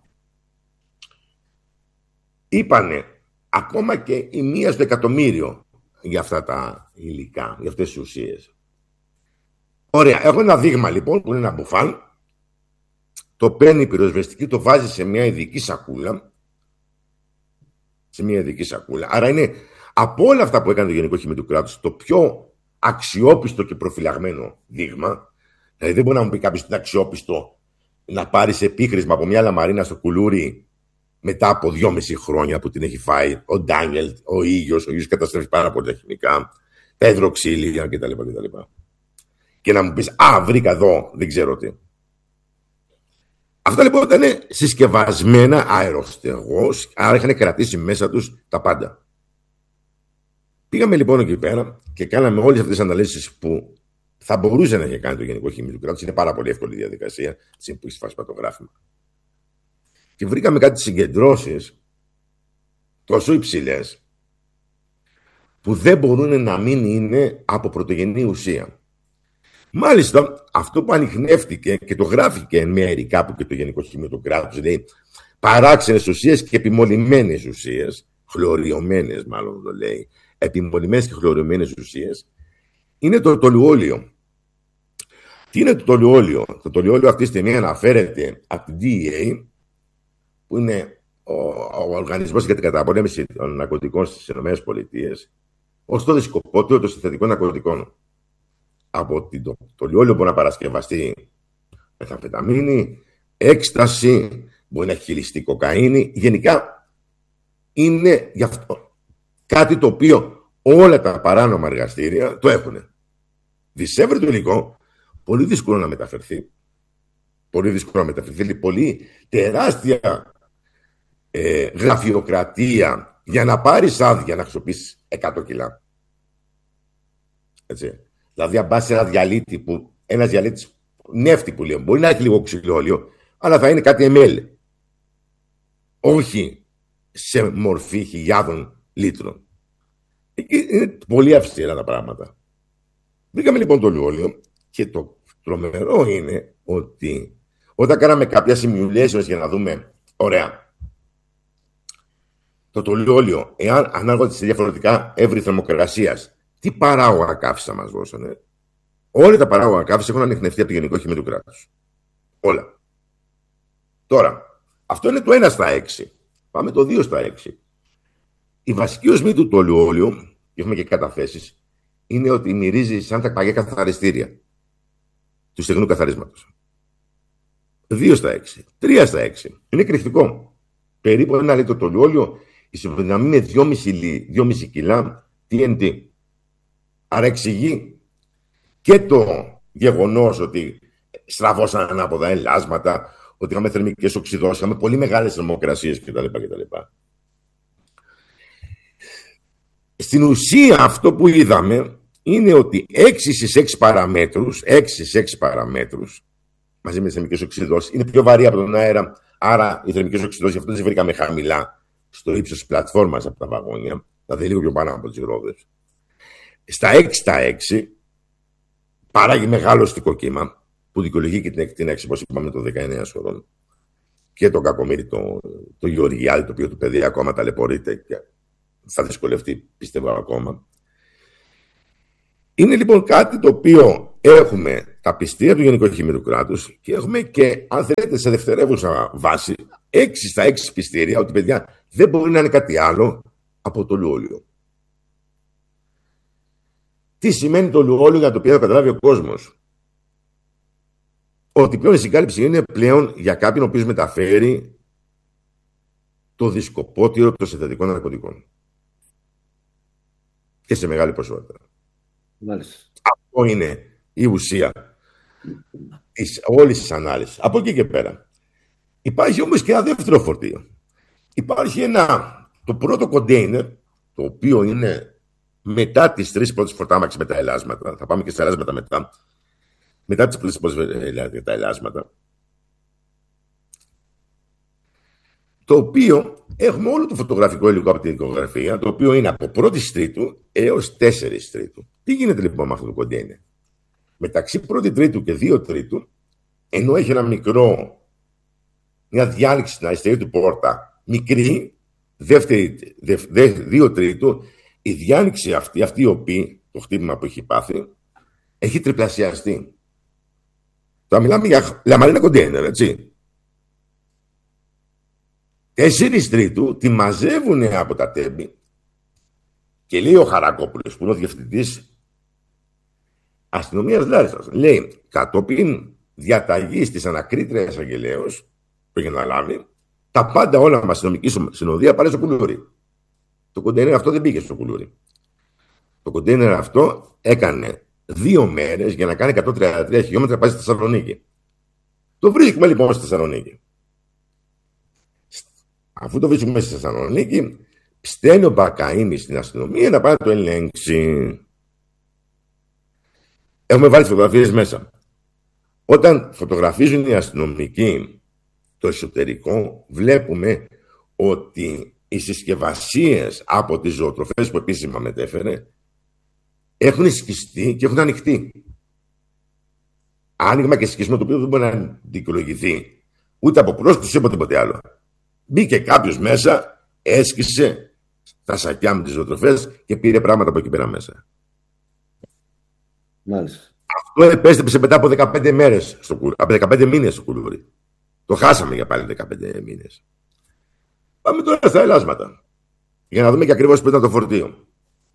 Είπανε ακόμα και η μία στο εκατομμύριο για αυτά τα υλικά, για αυτές τις ουσίες. Ωραία, έχω ένα δείγμα λοιπόν που είναι ένα μπουφάν, το παίρνει η πυροσβεστική, το βάζει σε μια ειδική σακούλα, σε μια ειδική σακούλα. Άρα είναι από όλα αυτά που έκανε το Γενικό Χημείο του Κράτους το πιο αξιόπιστο και προφυλαγμένο δείγμα. Δηλαδή δεν μπορεί να μου πει κάποιος ότι είναι αξιόπιστο να πάρεις επίχρησμα από μια λαμαρίνα στο κουλούρι μετά από δυόμιση χρόνια που την έχει φάει ο Ντάνιελ, ο ήλιος, ο ήλιος καταστρέφει πάρα πολλά χημικά, τα υδροξύλια κτλ. κτλ. Και να μου πεις, α, βρήκα εδώ, δεν ξέρω τι. Αυτά λοιπόν ήταν συσκευασμένα αεροστεγώς, άρα είχαν κρατήσει μέσα τους τα πάντα. Πήγαμε λοιπόν εκεί πέρα και κάναμε όλες αυτές τις αναλύσεις που θα μπορούσε να είχε κάνει το Γενικό Χημείο του Κράτους. Είναι πάρα πολύ εύκολη διαδικασία, στην που έχει φάσει πατογράφημα. Και βρήκαμε κάτι συγκεντρώσεις τόσο υψηλές που δεν μπορούν να μην είναι από πρωτογενή ουσία. Μάλιστα, αυτό που ανιχνεύτηκε και το γράφηκε εν μέρει κάπου και το Γενικό Χημείο του Κράτους, λέει παράξενες ουσίες και επιμολυμένες ουσίες, χλωριωμένες μάλλον το λέει, επιμολυμένες και χλωριωμένες ουσίες, είναι το τολουόλιο. Τι είναι το τολουόλιο? Το τολουόλιο αυτή τη στιγμή αναφέρεται από την ντι ι έι, που είναι ο, ο Οργανισμός για την Καταπολέμηση των Ναρκωτικών στις ΗΠΑ, ως το δισκοπότιο των συνθετικών ναρκωτικών. Από το τολιόλιο μπορεί να παρασκευαστεί μεθαμφεταμίνη, έκσταση, μπορεί να έχει χυλιστεί κοκαίνη. Γενικά είναι γι' αυτό κάτι το οποίο όλα τα παράνομα εργαστήρια το έχουν. Δυσέβρετο υλικό, πολύ δύσκολο να μεταφερθεί. Πολύ δύσκολο να μεταφερθεί, πολύ τεράστια ε, γραφειοκρατία για να πάρεις άδεια να χρησιμοποιήσεις εκατό κιλά. Έτσι. Δηλαδή, αν πας σε ένα διαλύτη που ένας διαλύτης νεύτη που λέει, μπορεί να έχει λίγο ξυλόλιο, αλλά θα είναι κάτι εμ ελ. Όχι σε μορφή χιλιάδων λίτρων. Είναι πολύ αυστηρά τα πράγματα. Βρήκαμε λοιπόν το λιόλιο και το τρομερό είναι ότι όταν κάναμε κάποια simulations για να δούμε, ωραία, το τολιόλιο, εάν ανάλογα σε διαφορετικά εύρη θερμοκρασίας, τι παράγωγα καύση θα μας δώσανε? Όλα τα παράγωγα καύση έχουν ανιχνευτεί από το Γενικό Χημείο του Κράτους. Όλα. Τώρα, αυτό είναι το ένα στα έξι. Πάμε το δύο στα έξι. Η βασική οσμή του τολιόλιου, και έχουμε και καταθέσεις, είναι ότι μυρίζει σαν τα παγιά καθαριστήρια του στεγνού καθαρίσματος. δύο στα έξι. τρία στα έξι. Είναι εκρηκτικό. Περίπου ένα λίτρο τολιόλιο ισοδυναμεί με δυόμισι κιλά τι εν τι. Άρα εξηγεί και το γεγονός ότι στραβώσαν ανάποδα ελάσματα, ότι είχαμε θερμικές οξυδώσεις, είχαμε πολύ μεγάλες θερμοκρασίες κτλ. κτλ. Στην ουσία αυτό που είδαμε είναι ότι έξι στις έξι παραμέτρους, έξι στις έξι παραμέτρους, μαζί με τις θερμικές οξυδώσεις, είναι πιο βαρύ από τον αέρα, άρα οι θερμικές οξυδώσεις, αυτό τις βρήκαμε χαμηλά στο ύψος της πλατφόρμας από τα βαγόνια, δηλαδή λίγο πιο πάνω από τις ρόδες. Στα έξι στα έξι παράγει μεγάλο αστικό κύμα που δικαιολογεί και την εκτείναξη, όπως είπαμε, των δεκαεννέα σχολών και τον κακομοίρη, το, το Γεωργιάδη, το οποίο το παιδί ακόμα ταλαιπωρείται και θα δυσκολευτεί, πιστεύω, ακόμα. Είναι λοιπόν κάτι το οποίο έχουμε τα πιστήρια του Γενικού Αρχιμήτρου Κράτους και έχουμε και, αν θέλετε, σε δευτερεύουσα βάση, έξι στα έξι πιστήρια ότι, παιδιά, δεν μπορεί να είναι κάτι άλλο από το λουόλιο. Τι σημαίνει το λουόλιο για το οποίο θα καταλάβει ο κόσμος? Ότι πλέον η συγκάλυψη είναι πλέον για κάποιον ο οποίος μεταφέρει το δισκοπότηρο των συνθετικών ναρκωτικών. Και σε μεγάλη ποσότητα. Μάλιστα. Αυτό είναι η ουσία της όλης της ανάλυσης. Από εκεί και πέρα. Υπάρχει όμως και ένα δεύτερο φορτίο. Υπάρχει ένα, το πρώτο κοντέινερ, το οποίο είναι μετά τις τρεις πρώτες φορτάμαξες με τα ελάσματα. Θα πάμε και στα ελάσματα μετά. Μετά τις πρώτες φορτάμαξες τα ελάσματα. Το οποίο έχουμε όλο το φωτογραφικό υλικό από την εικογραφία, το οποίο είναι από πρώτη Τρίτου έως τέσσερις Τρίτου. Τι γίνεται λοιπόν με αυτό το κοντέινερ? Μεταξύ πρώτη Τρίτου και δύο Τρίτου, ενώ έχει ένα μικρό, μια διάλυξη στην αριστερή του πόρτα, μικρή, δεύτερη, δε, δε, δύο Τρίτου, η διάλυξη αυτή, αυτή η οποία, το χτύπημα που έχει πάθει, έχει τριπλασιαστεί. Τώρα μιλάμε για λαμαρίνα κοντέινερ, έτσι. Τέσσερις Τρίτου τη μαζεύουν από τα τέμπη και λέει ο Χαρακόπουλος, που είναι ο διευθυντής αστυνομίας Λάρισσας, λέει, κατόπιν διαταγής της ανακρίτριας αγγελέως που έχει αναλάβει, τα πάντα όλα μας αστυνομική συνοδεία πάρε στο κουλούρι. Το κοντέινερ αυτό δεν πήγε στο κουλούρι. Το κοντέινερ αυτό έκανε δύο μέρες για να κάνει εκατόν τριάντα τρία χιλιόμετρα πάει στη Θεσσαλονίκη. Το βρίσκουμε λοιπόν στη Θεσσαλονίκη. Αφού το βρίσκουμε στη Θεσσαλονίκη, στέλνει ο Μπακαΐμης στην αστυνομία να πάει να το ελέγξει. Έχουμε βάλει φωτογραφίες μέσα. Όταν φωτογραφίζουν οι αστυνομικοί το εσωτερικό, βλέπουμε ότι οι συσκευασίες από τις ζωοτροφές που επίσημα μετέφερε έχουν σκιστεί και έχουν ανοιχτεί. Άνοιγμα και σκισμό το οποίο δεν μπορεί να δικαιολογηθεί ούτε από πρόσκληση ούτε από τίποτε άλλο. Μπήκε κάποιος μέσα, έσκησε τα σακιά με τις ζωοτροφές και πήρε πράγματα από εκεί πέρα μέσα. Μάλιστα. Αυτό επέστρεψε μετά από δεκαπέντε μέρες, στο, από δεκαπέντε μήνες στο κουλούρι. Το χάσαμε για πάλι δεκαπέντε μήνες. Πάμε τώρα στα ελάσματα. Για να δούμε και ακριβώς πού ήταν το φορτίο.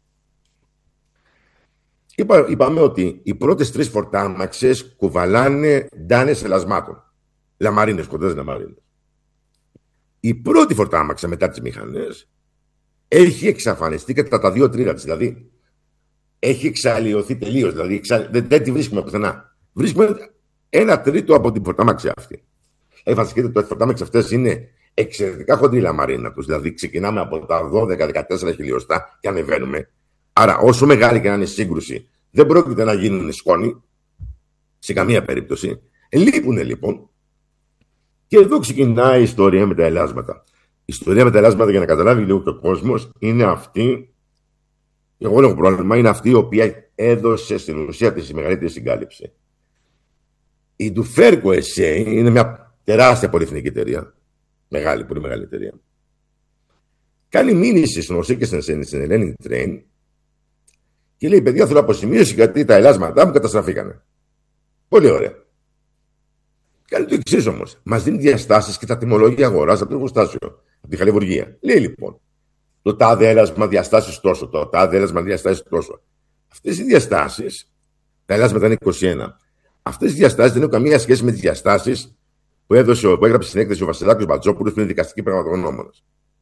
Είπα, είπαμε ότι οι πρώτες τρεις φορτάμαξες κουβαλάνε ντάνες ελασμάτων. Λαμαρίνες, κοντές λαμαρίνες. Η πρώτη φορτάμαξα μετά τις μηχανές έχει εξαφανιστεί κατά τα δύο τρίτα της. Δηλαδή έχει εξαλλοιωθεί τελείως. Δηλαδή εξα... δεν, δεν τη βρίσκουμε πουθενά. Βρίσκουμε ένα τρίτο από την φορτάμαξη αυτή. Φανταστείτε ότι οι φορτάμαξες αυτές είναι εξαιρετικά χοντρή λαμαρίνα τους. Δηλαδή ξεκινάμε από τα δώδεκα με δεκατέσσερα χιλιοστά και ανεβαίνουμε. Άρα όσο μεγάλη και να είναι η σύγκρουση, δεν πρόκειται να γίνουν σκόνη σε καμία περίπτωση. Λείπουν λοιπόν. Και εδώ ξεκινάει η ιστορία με τα ελάσματα. Η ιστορία με τα ελάσματα, για να καταλάβει λίγο και ο κόσμος, είναι αυτή, εγώ λέω πρόβλημα, είναι αυτή η οποία έδωσε στην ουσία τη μεγαλύτερη συγκάλυψη. Η Ντουφέρκο ες έι είναι μια τεράστια πολυεθνική εταιρεία. Μεγάλη, πολύ μεγάλη εταιρεία. Κάνει μήνυση στην ΟΣΕ και στην Ελένη Train και λέει: παιδιά, θέλω αποσημείωση γιατί τα ελάσματά μου καταστραφήκανε. Πολύ ωραία. Κάνει το εξής όμως. Μας δίνει διαστάσεις και τα τιμολόγια αγοράς από το εργοστάσιο, από τη χαλιβουργία. Λέει λοιπόν: το τάδε έλασμα διαστάσεις τόσο, το τάδε έλασμα διαστάσεις τόσο. Αυτές οι διαστάσεις, τα ελάσματα είναι είκοσι ένα. Αυτές οι διαστάσεις δεν έχουν καμία σχέση με τις διαστάσεις που, έδωσε, που έγραψε στην έκθεση ο Βασιλάκος Μπατζόπουλος, που είναι δικαστική πραγματογνώμονας.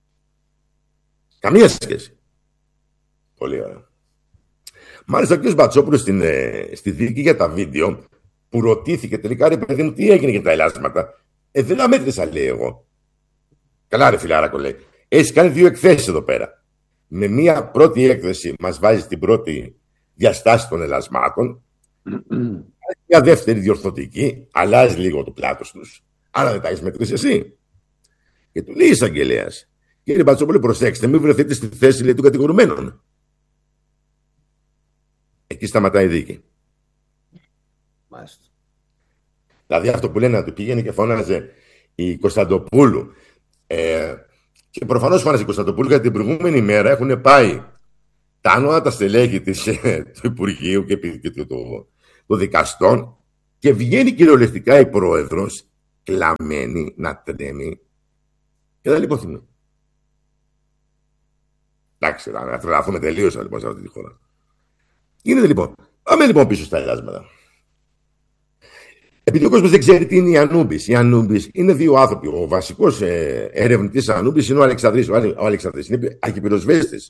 Καμία σχέση. Πολύ ωραία. Μάλιστα, ο κ. Μπατσόπουλος στην, ε, στη δίκη για τα βίντεο, που ρωτήθηκε τελικά, ρε παιδί μου, τι έγινε για τα ελάσματα. Ε, δεν αμέτρησα, λέει εγώ. Καλά, ρε φιλάρακο, λέει. Έχει κάνει δύο εκθέσεις εδώ πέρα. Με μία πρώτη έκθεση μας βάζει την πρώτη διαστάση των ελασμάτων. Μια δεύτερη διορθωτική, αλλάζει λίγο το πλάτος τους. Άρα δεν τα έχεις μετρήσει εσύ. Και του λέει εισαγγελέας: κύριε Μπατσόπουλο, προσέξτε, μην βρεθείτε στη θέση, λέει, του κατηγορουμένων. Εκεί σταματάει η δίκη. Μάλιστα. Δηλαδή αυτό που λένε, να του πήγαινε και φώναζε η Κωνσταντοπούλου. Ε, και προφανώς φώναζε η Κωνσταντοπούλου, γιατί την προηγούμενη μέρα έχουν πάει τα ανώτατα στελέχη της, του Υπουργείου και, και του, του, του δικαστών και βγαίνει κυριολεκτικά η πρόεδρος κλαμμένη να τρέμει και να λιποθυμεί. Εντάξει, να τρελαθούμε τελείως λοιπόν σε αυτή τη χώρα. Γίνεται λοιπόν. Πάμε λοιπόν πίσω στα ελάσματα. Επειδή ο κόσμος δεν ξέρει τι είναι η Ανούμπης. Η Ανούμπης είναι δύο άνθρωποι. Ο βασικός ε, ερευνητής Ανούμπης είναι ο Αλεξανδρής. Ο, ο Αλεξανδρής είναι αρχιπυροσβέστης.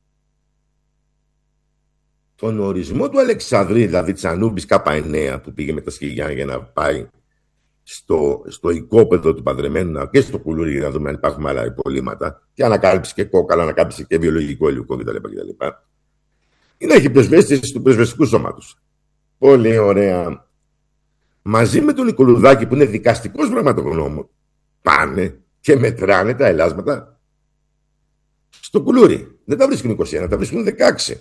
Τον ορισμό του Αλεξανδρή, δηλαδή της Ανούμπης Κ εννέα που πήγε με τα σκυλιά για να πάει στο, στο οικόπεδο του παντρεμένου και στο κουλούρι για να δούμε αν υπάρχουν άλλα υπολείμματα και ανακάλυψη και κόκαλα, ανακάλυψη και βιολογικό υλικό κτλ. κτλ. Είναι αρχιπυροσβέστης του πυροσβεστικού σώματος. Πολύ ωραία. Μαζί με τον Νικολουδάκη που είναι δικαστικός πραγματογνώμων πάνε και μετράνε τα ελάσματα στο κουλούρι. Δεν τα βρίσκουν είκοσι ένα, τα βρίσκουν δεκαέξι.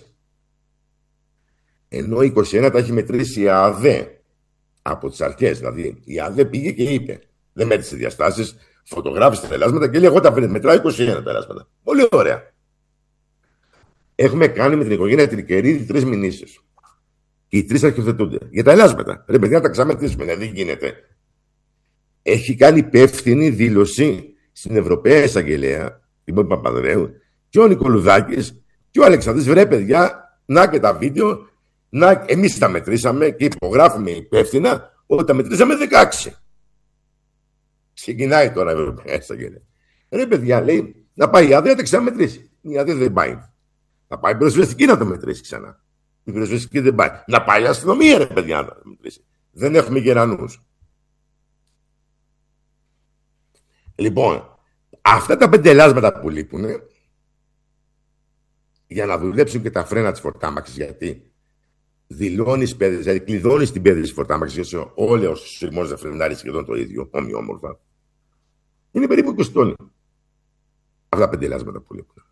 Ενώ είκοσι ένα τα έχει μετρήσει η ΑΔΕ από τις αρχές. Δηλαδή η ΑΔΕ πήγε και είπε, δεν μέτρησε διαστάσεις, φωτογράφησε τα ελάσματα και λέει εγώ τα μετράω είκοσι ένα τα ελάσματα. Πολύ ωραία. Έχουμε κάνει με την οικογένεια Τρικερίδη τρεις μηνύσεις. Και οι τρεις αρχιοθετούνται. Για τα ελάσματα. Ρε παιδιά, να τα ξαμετρήσουμε. Δεν γίνεται. Έχει κάνει υπεύθυνη δήλωση στην Ευρωπαία Εισαγγελέα, την Πόπη Παπανδρέου, και ο Νικολουδάκης και ο Αλεξανδρής. Βρε παιδιά, να και τα βίντεο, να εμείς τα μετρήσαμε και υπογράφουμε υπεύθυνα ότι τα μετρήσαμε δεκαέξι. Ξεκινάει τώρα η Ευρωπαία Εισαγγελέα. Ρε παιδιά, λέει, να πάει η ΑΔΕ να τα ξαναμετρήσει. Η ΑΔΕ δεν πάει. Να πάει η πυροσβεστική να το μετρήσει ξανά. Η πυροσβεστική δεν πάει. Να πάει η αστυνομία, ρε παιδιά, να το μετρήσει. Δεν έχουμε γερανούς. Λοιπόν, αυτά τα πέντε ελάσματα που λείπουν για να δουλέψουν και τα φρένα της φορτάμαξης, γιατί δηλώνεις, δηλαδή κλειδώνεις την πέδη της φορτάμαξης, γιατί όλοι όσοι σειρμός δεν φρενάρει σχεδόν το ίδιο, ομοιόμορφα. Είναι περίπου είκοσι τόνοι. Αυτά τα πέντε ελάσματα που λείπουν.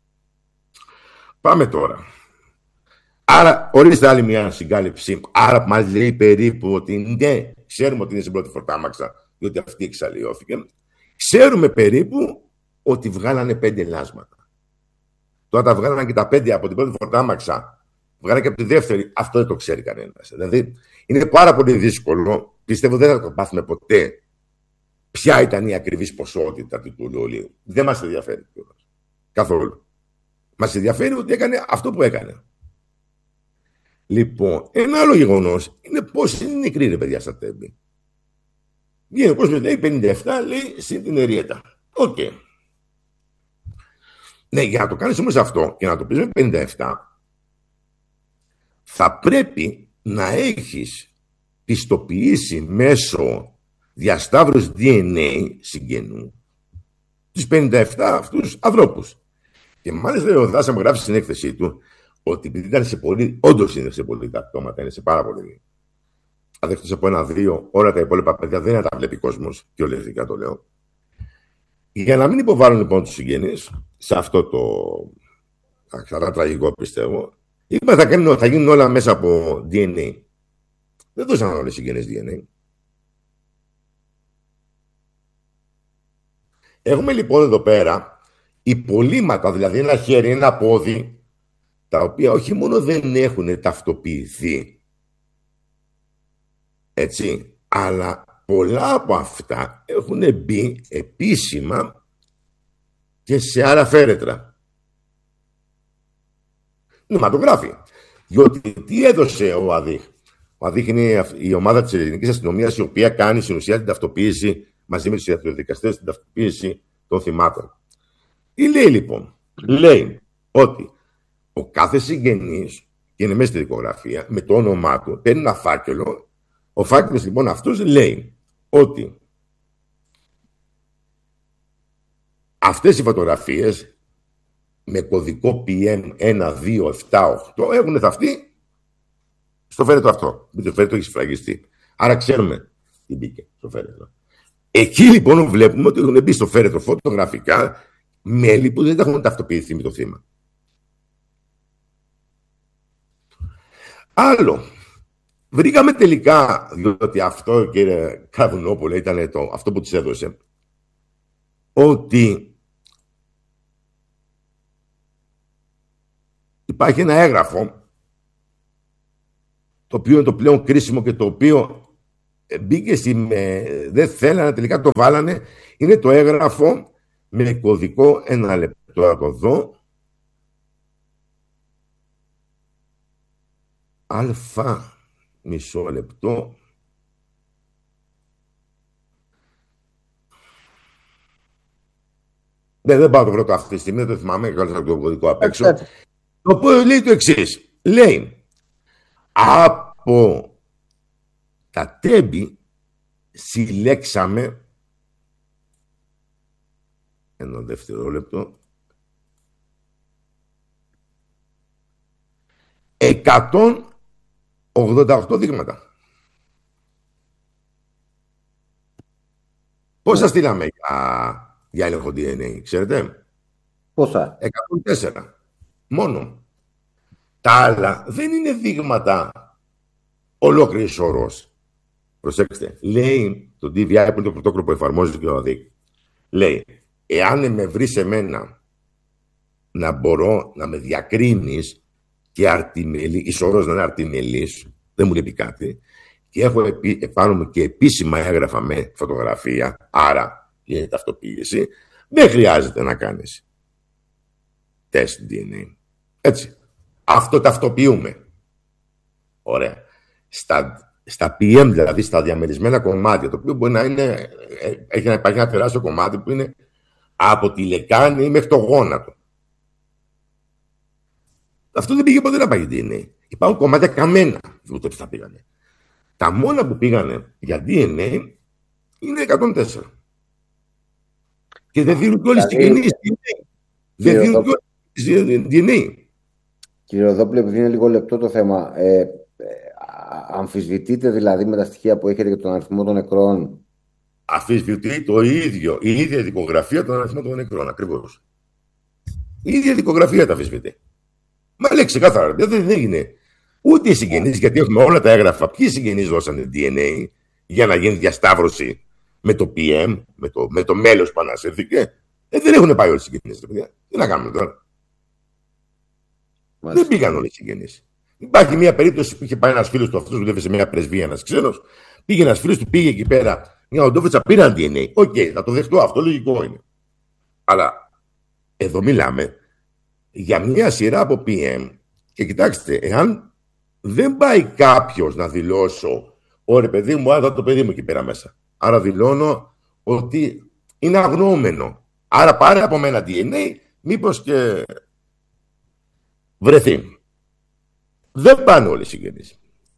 Πάμε τώρα. Άρα, ορίστε άλλη μια συγκάλυψη. Άρα, μας λέει περίπου ότι ναι, ξέρουμε ότι είναι στην πρώτη φορτάμαξα, διότι αυτή εξαλλοιώθηκε. Ξέρουμε περίπου ότι βγάλανε πέντε ελάσματα. Τώρα τα βγάλανε και τα πέντε από την πρώτη φορτάμαξα, βγάλανε και από τη δεύτερη. Αυτό δεν το ξέρει κανένας. Δηλαδή, είναι πάρα πολύ δύσκολο. Πιστεύω δεν θα το πάθουμε ποτέ. Ποια ήταν η ακριβής ποσότητα του ολίου. Δεν μας ενδιαφέρει καθόλου. Μας ενδιαφέρει ότι έκανε αυτό που έκανε. Λοιπόν, ένα άλλο γεγονός είναι πώς είναι νεκροί, ρε παιδιά, στα Τέμπη. Βγαίνει ο κόσμος, λέει πενήντα επτά, λέει συν την Εριέτα. Οκ. Okay. Ναι, για να το κάνεις όμως αυτό και να το πεις με πενήντα επτά, θα πρέπει να έχεις πιστοποιήσει μέσω διασταύρωση ντι εν έι συγγενού τους πενήντα επτά αυτούς ανθρώπους. Και μάλιστα ο Δάσα μου γράφει στην έκθεσή του ότι επειδή ήταν σε πολύ, όντως είναι σε πολύ τα πτώματα, είναι σε πάρα πολύ. Αν δέχτως από ένα-δύο, όλα τα υπόλοιπα παιδιά δεν τα βλέπει κόσμος, και ολεκτικά το λέω. Για να μην υποβάλλουν λοιπόν τους συγγενείς σε αυτό το ξανά τραγικό πιστεύω, είπα θα, κάνουν, θα γίνουν όλα μέσα από ντι εν έι. Δεν δώσαν όλες οι συγγενείς ντι εν έι. Έχουμε λοιπόν εδώ πέρα υπολείμματα, δηλαδή ένα χέρι, ένα πόδι, τα οποία όχι μόνο δεν έχουν ταυτοποιηθεί, έτσι, αλλά πολλά από αυτά έχουν μπει επίσημα και σε άλλα φέρετρα. Νοηματογράφη. Διότι τι έδωσε ο ΑΔΙΧ. Ο ΑΔΙΧ είναι η ομάδα της ελληνικής αστυνομίας, η οποία κάνει στην ουσία την ταυτοποίηση μαζί με τους ιατροδικαστές, την ταυτοποίηση των θυμάτων. Τι λέει λοιπόν? Λέει ότι ο κάθε συγγενής, και είναι μέσα στη δικογραφία, με το όνομά του, παίρνει ένα φάκελο. Ο φάκελος λοιπόν αυτός λέει ότι αυτές οι φωτογραφίες με κωδικό πι εμ ένα δύο επτά οκτώ έχουν θαυτεί στο φέρετρο αυτό. Με το φέρετρο έχει σφραγιστεί. Άρα ξέρουμε τι μπήκε στο φέρετρο. Εκεί λοιπόν βλέπουμε ότι έχουν μπει στο φέρετρο φωτογραφικά μέλη που δεν έχουν ταυτοποιηθεί με το θύμα. Άλλο. Βρήκαμε τελικά, διότι αυτό, κύριε Καβουνόπουλε, ήταν το, αυτό που της έδωσε, ότι υπάρχει ένα έγγραφο το οποίο είναι το πλέον κρίσιμο και το οποίο μπήκε στη, με, δεν θέλανε, τελικά το βάλανε. Είναι το έγγραφο με κωδικό, ένα λεπτό από εδώ, αλφα, μισό λεπτό, δεν, δεν πάω το βρω αυτή τη στιγμή, δεν το θυμάμαι, έκανα το κωδικό απ' έξω. Το οποίο λέει το εξής, λέει από τα τέμπη συλλέξαμε ένα δευτερόλεπτο εκατόν ογδόντα οκτώ δείγματα. Πόσα στείλαμε για, για έλεγχο ντι εν έι, ξέρετε? Πόσα? εκατόν τέσσερα μόνο. Τα άλλα δεν είναι δείγματα ολόκληρης όρος. Προσέξτε, λέει το ντι βι άι, που είναι το πρωτόκολλο που εφαρμόζει και ο ΑΔΙΚ, λέει, εάν με βρεις εμένα να μπορώ να με διακρίνεις και αρτιμελή, εις όρος να είναι αρτιμελής, δεν μου λέει κάτι, και έχω επί, επάνω μου και επίσημα έγγραφα με φωτογραφία, άρα είναι ταυτοποίηση, δεν χρειάζεται να κάνεις τεστ ντι εν έι. Έτσι. Αυτό ταυτοποιούμε. Ωραία. Στα Στα πι εμ, δηλαδή στα διαμερισμένα κομμάτια, το οποίο μπορεί να είναι, έχει να υπάρχει ένα τεράστιο κομμάτι που είναι από τη λεκάνη μέχρι το γόνατο. Αυτό δεν πήγε ποτέ να πάει ντι εν έι. Υπάρχουν κομμάτια καμένα, ούτε θα πήγανε. Τα μόνα που πήγανε για ντι εν έι είναι εκατόν τέσσερα. Και δεν δίνουν και όλες τις συγγενείς ντι εν έι. Δεν δίνουν και όλες τις ντι εν έι. Κύριε Ροδόπουλε, επειδή είναι λίγο λεπτό το θέμα, ε, αμφισβητείτε δηλαδή με τα στοιχεία που έχετε για τον αριθμό των νεκρών? Αμφισβητεί το ίδιο, η ίδια δικογραφία των αριθμών των νεκρών, ακριβώς. Η ίδια δικογραφία τα αμφισβητεί. Μα λέει ξεκάθαρα, δεν έγινε ούτε οι συγγενείς, γιατί έχουμε όλα τα έγγραφα. Ποιοι συγγενείς δώσανε ντι εν έι για να γίνει διασταύρωση με το πι εμ, με το, με το μέλος που ανασύρθηκε? Ε, δεν έχουν πάει όλοι οι συγγενείς, παιδιά. Τι να κάνουμε τώρα? Μάλιστα. Δεν πήγαν όλοι οι συγγενείς. Υπάρχει μια περίπτωση που είχε πάει ένας φίλος του, αυτός που δουλεύει σε μια πρεσβεία, ένας ξένος. Πήγε ένας φίλος του, πήγε εκεί πέρα μια οντόφετσα, πήραν ντι εν έι. Οκ, okay, θα το δεχτώ, αυτό λογικό είναι. Αλλά εδώ μιλάμε για μια σειρά από πι εμ. Και κοιτάξτε, εάν δεν πάει κάποιος να δηλώσω, ωραία παιδί μου, άρα το παιδί μου εκεί πέρα μέσα. Άρα δηλώνω ότι είναι αγνοούμενο. Άρα πάρε από μένα ντι εν έι, μήπως και βρεθεί. Δεν πάνε όλοι οι συγγενείς.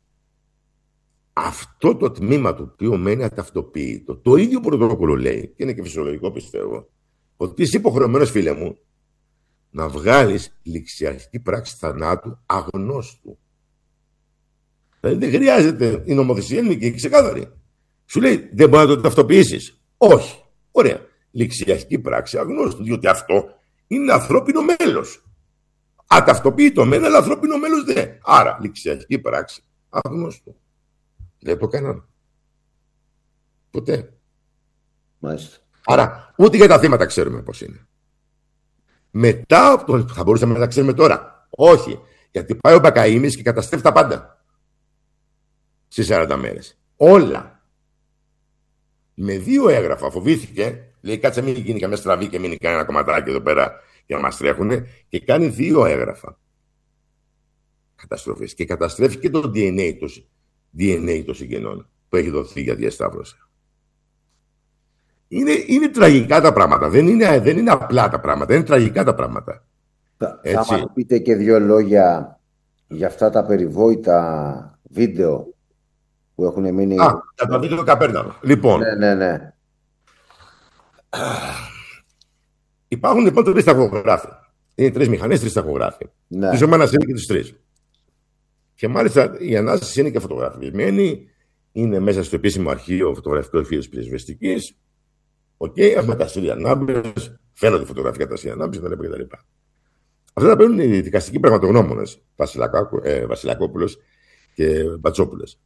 Αυτό το τμήμα το οποίο μένει αταυτοποιητό, το ίδιο πρωτόκολλο λέει, και είναι και φυσιολογικό πιστεύω, ότι είσαι υποχρεωμένος, φίλε μου, να βγάλεις ληξιαρχική πράξη θανάτου αγνώστου. Δηλαδή δεν χρειάζεται, η νομοθεσία είναι και ξεκάθαρη. Σου λέει δεν μπορεί να το ταυτοποιήσεις. Όχι. Ωραία. Ληξιαρχική πράξη αγνώστου, διότι αυτό είναι ανθρώπινο μέλος. Αταυτοποιητό μεν, αλλά ανθρώπινο μέλος δεν. Άρα, ληξιαρχική πράξη αγνώστου. Δεν το κάναμε. Ποτέ. Μάλιστα. Άρα, ούτε για τα θύματα ξέρουμε πώς είναι. Μετά από το. Θα μπορούσαμε να τα ξέρουμε τώρα. Όχι. Γιατί πάει ο Μπακαήμης και καταστρέφει τα πάντα. Στις σαράντα μέρες. Όλα. Με δύο έγγραφα φοβήθηκε. Λέει, κάτσε μην γίνει καμιά στραβή και μείνει κανένα κομματάκι εδώ πέρα για να μας τρέχουνε. Και κάνει δύο έγγραφα καταστροφές. Και καταστρέφει και το ντι εν έι του. ντι εν έι των συγγενών που έχει δοθεί για διασταύρωση. Είναι, είναι τραγικά τα πράγματα. Δεν είναι, δεν είναι απλά τα πράγματα. Είναι τραγικά τα πράγματα. Θα, θα μας πείτε και δύο λόγια για αυτά τα περιβόητα βίντεο που έχουν μείνει. Α, για τα βίντεο Καπέρναρο. Λοιπόν. Ναι, ναι, ναι. Υπάρχουν λοιπόν τρεις ταχογράφοι. Είναι τρεις μηχανές, τρεις ταχογράφοι. Ναι. Τις ομάδες είναι και τις τρεις. Και μάλιστα η ανάσταση είναι και φωτογραφισμένη. Είναι μέσα στο επίσημο αρχείο φωτογραφικό εφήδου της πυροσβεστικής. Οκ, okay, έχουμε τα στήλια ανάμπης, φαίνονται φωτογραφικά τα στήλια ανάμπης κτλ. Αυτά τα παίρνουν οι δικαστικοί πραγματογνώμονες, ε, Βασιλακόπουλος και Μπατσόπουλος.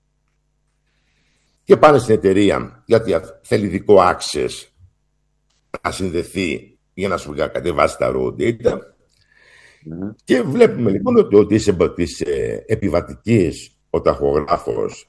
Και πάνε στην εταιρεία, γιατί θέλει δικό access να συνδεθεί για να σου κατεβάσει τα raw data. Mm. Και βλέπουμε λοιπόν ότι, ότι σε, της ε, επιβατικής ο ταχογράφος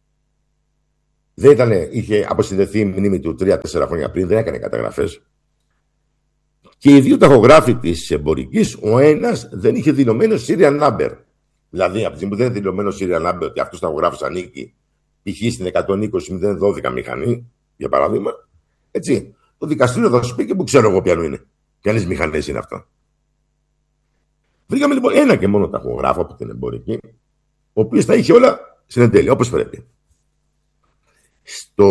δεν ήταν, είχε αποσυνδεθεί η μνήμη του τρία τέσσερα χρόνια πριν, δεν έκανε καταγραφές. Και οι δύο ταχογράφοι της εμπορικής, ο ένας δεν είχε δηλωμένο serial number. Δηλαδή, από τη στιγμή που δεν είναι δηλωμένο serial number, ότι αυτός ο ταχογράφος ανήκει π.χ. στην εκατόν είκοσι μηδέν δώδεκα μηχανή, για παράδειγμα, έτσι, το δικαστήριο θα σου πει και που ξέρω εγώ ποιανού είναι. Ποιανές μηχανές είναι αυτά. Βρήκαμε λοιπόν ένα και μόνο ταχογράφο από την εμπορική, ο οποίος τα είχε όλα στην εντέλεια, όπως πρέπει. Στο...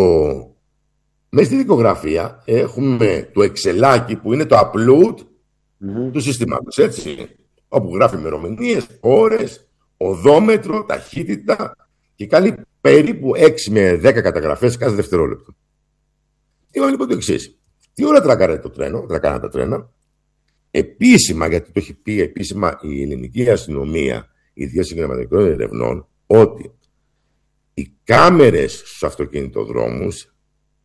Μέσα στη δικογραφία έχουμε το εξελάκι που είναι το upload mm-hmm. του συστήματος, έτσι, όπου γράφει ημερομηνίες, ώρες, οδόμετρο, ταχύτητα και κάνει περίπου έξι με δέκα καταγραφές κάθε δευτερόλεπτο. Είπαμε λοιπόν το εξής. Τι ώρα τρακάρε το τρένο, τρακάραν τα τρένα, επίσημα, γιατί το έχει πει επίσημα η ελληνική αστυνομία, η Διεύθυνση Εγκληματικών Ερευνών, ότι οι κάμερες στους αυτοκινητοδρόμους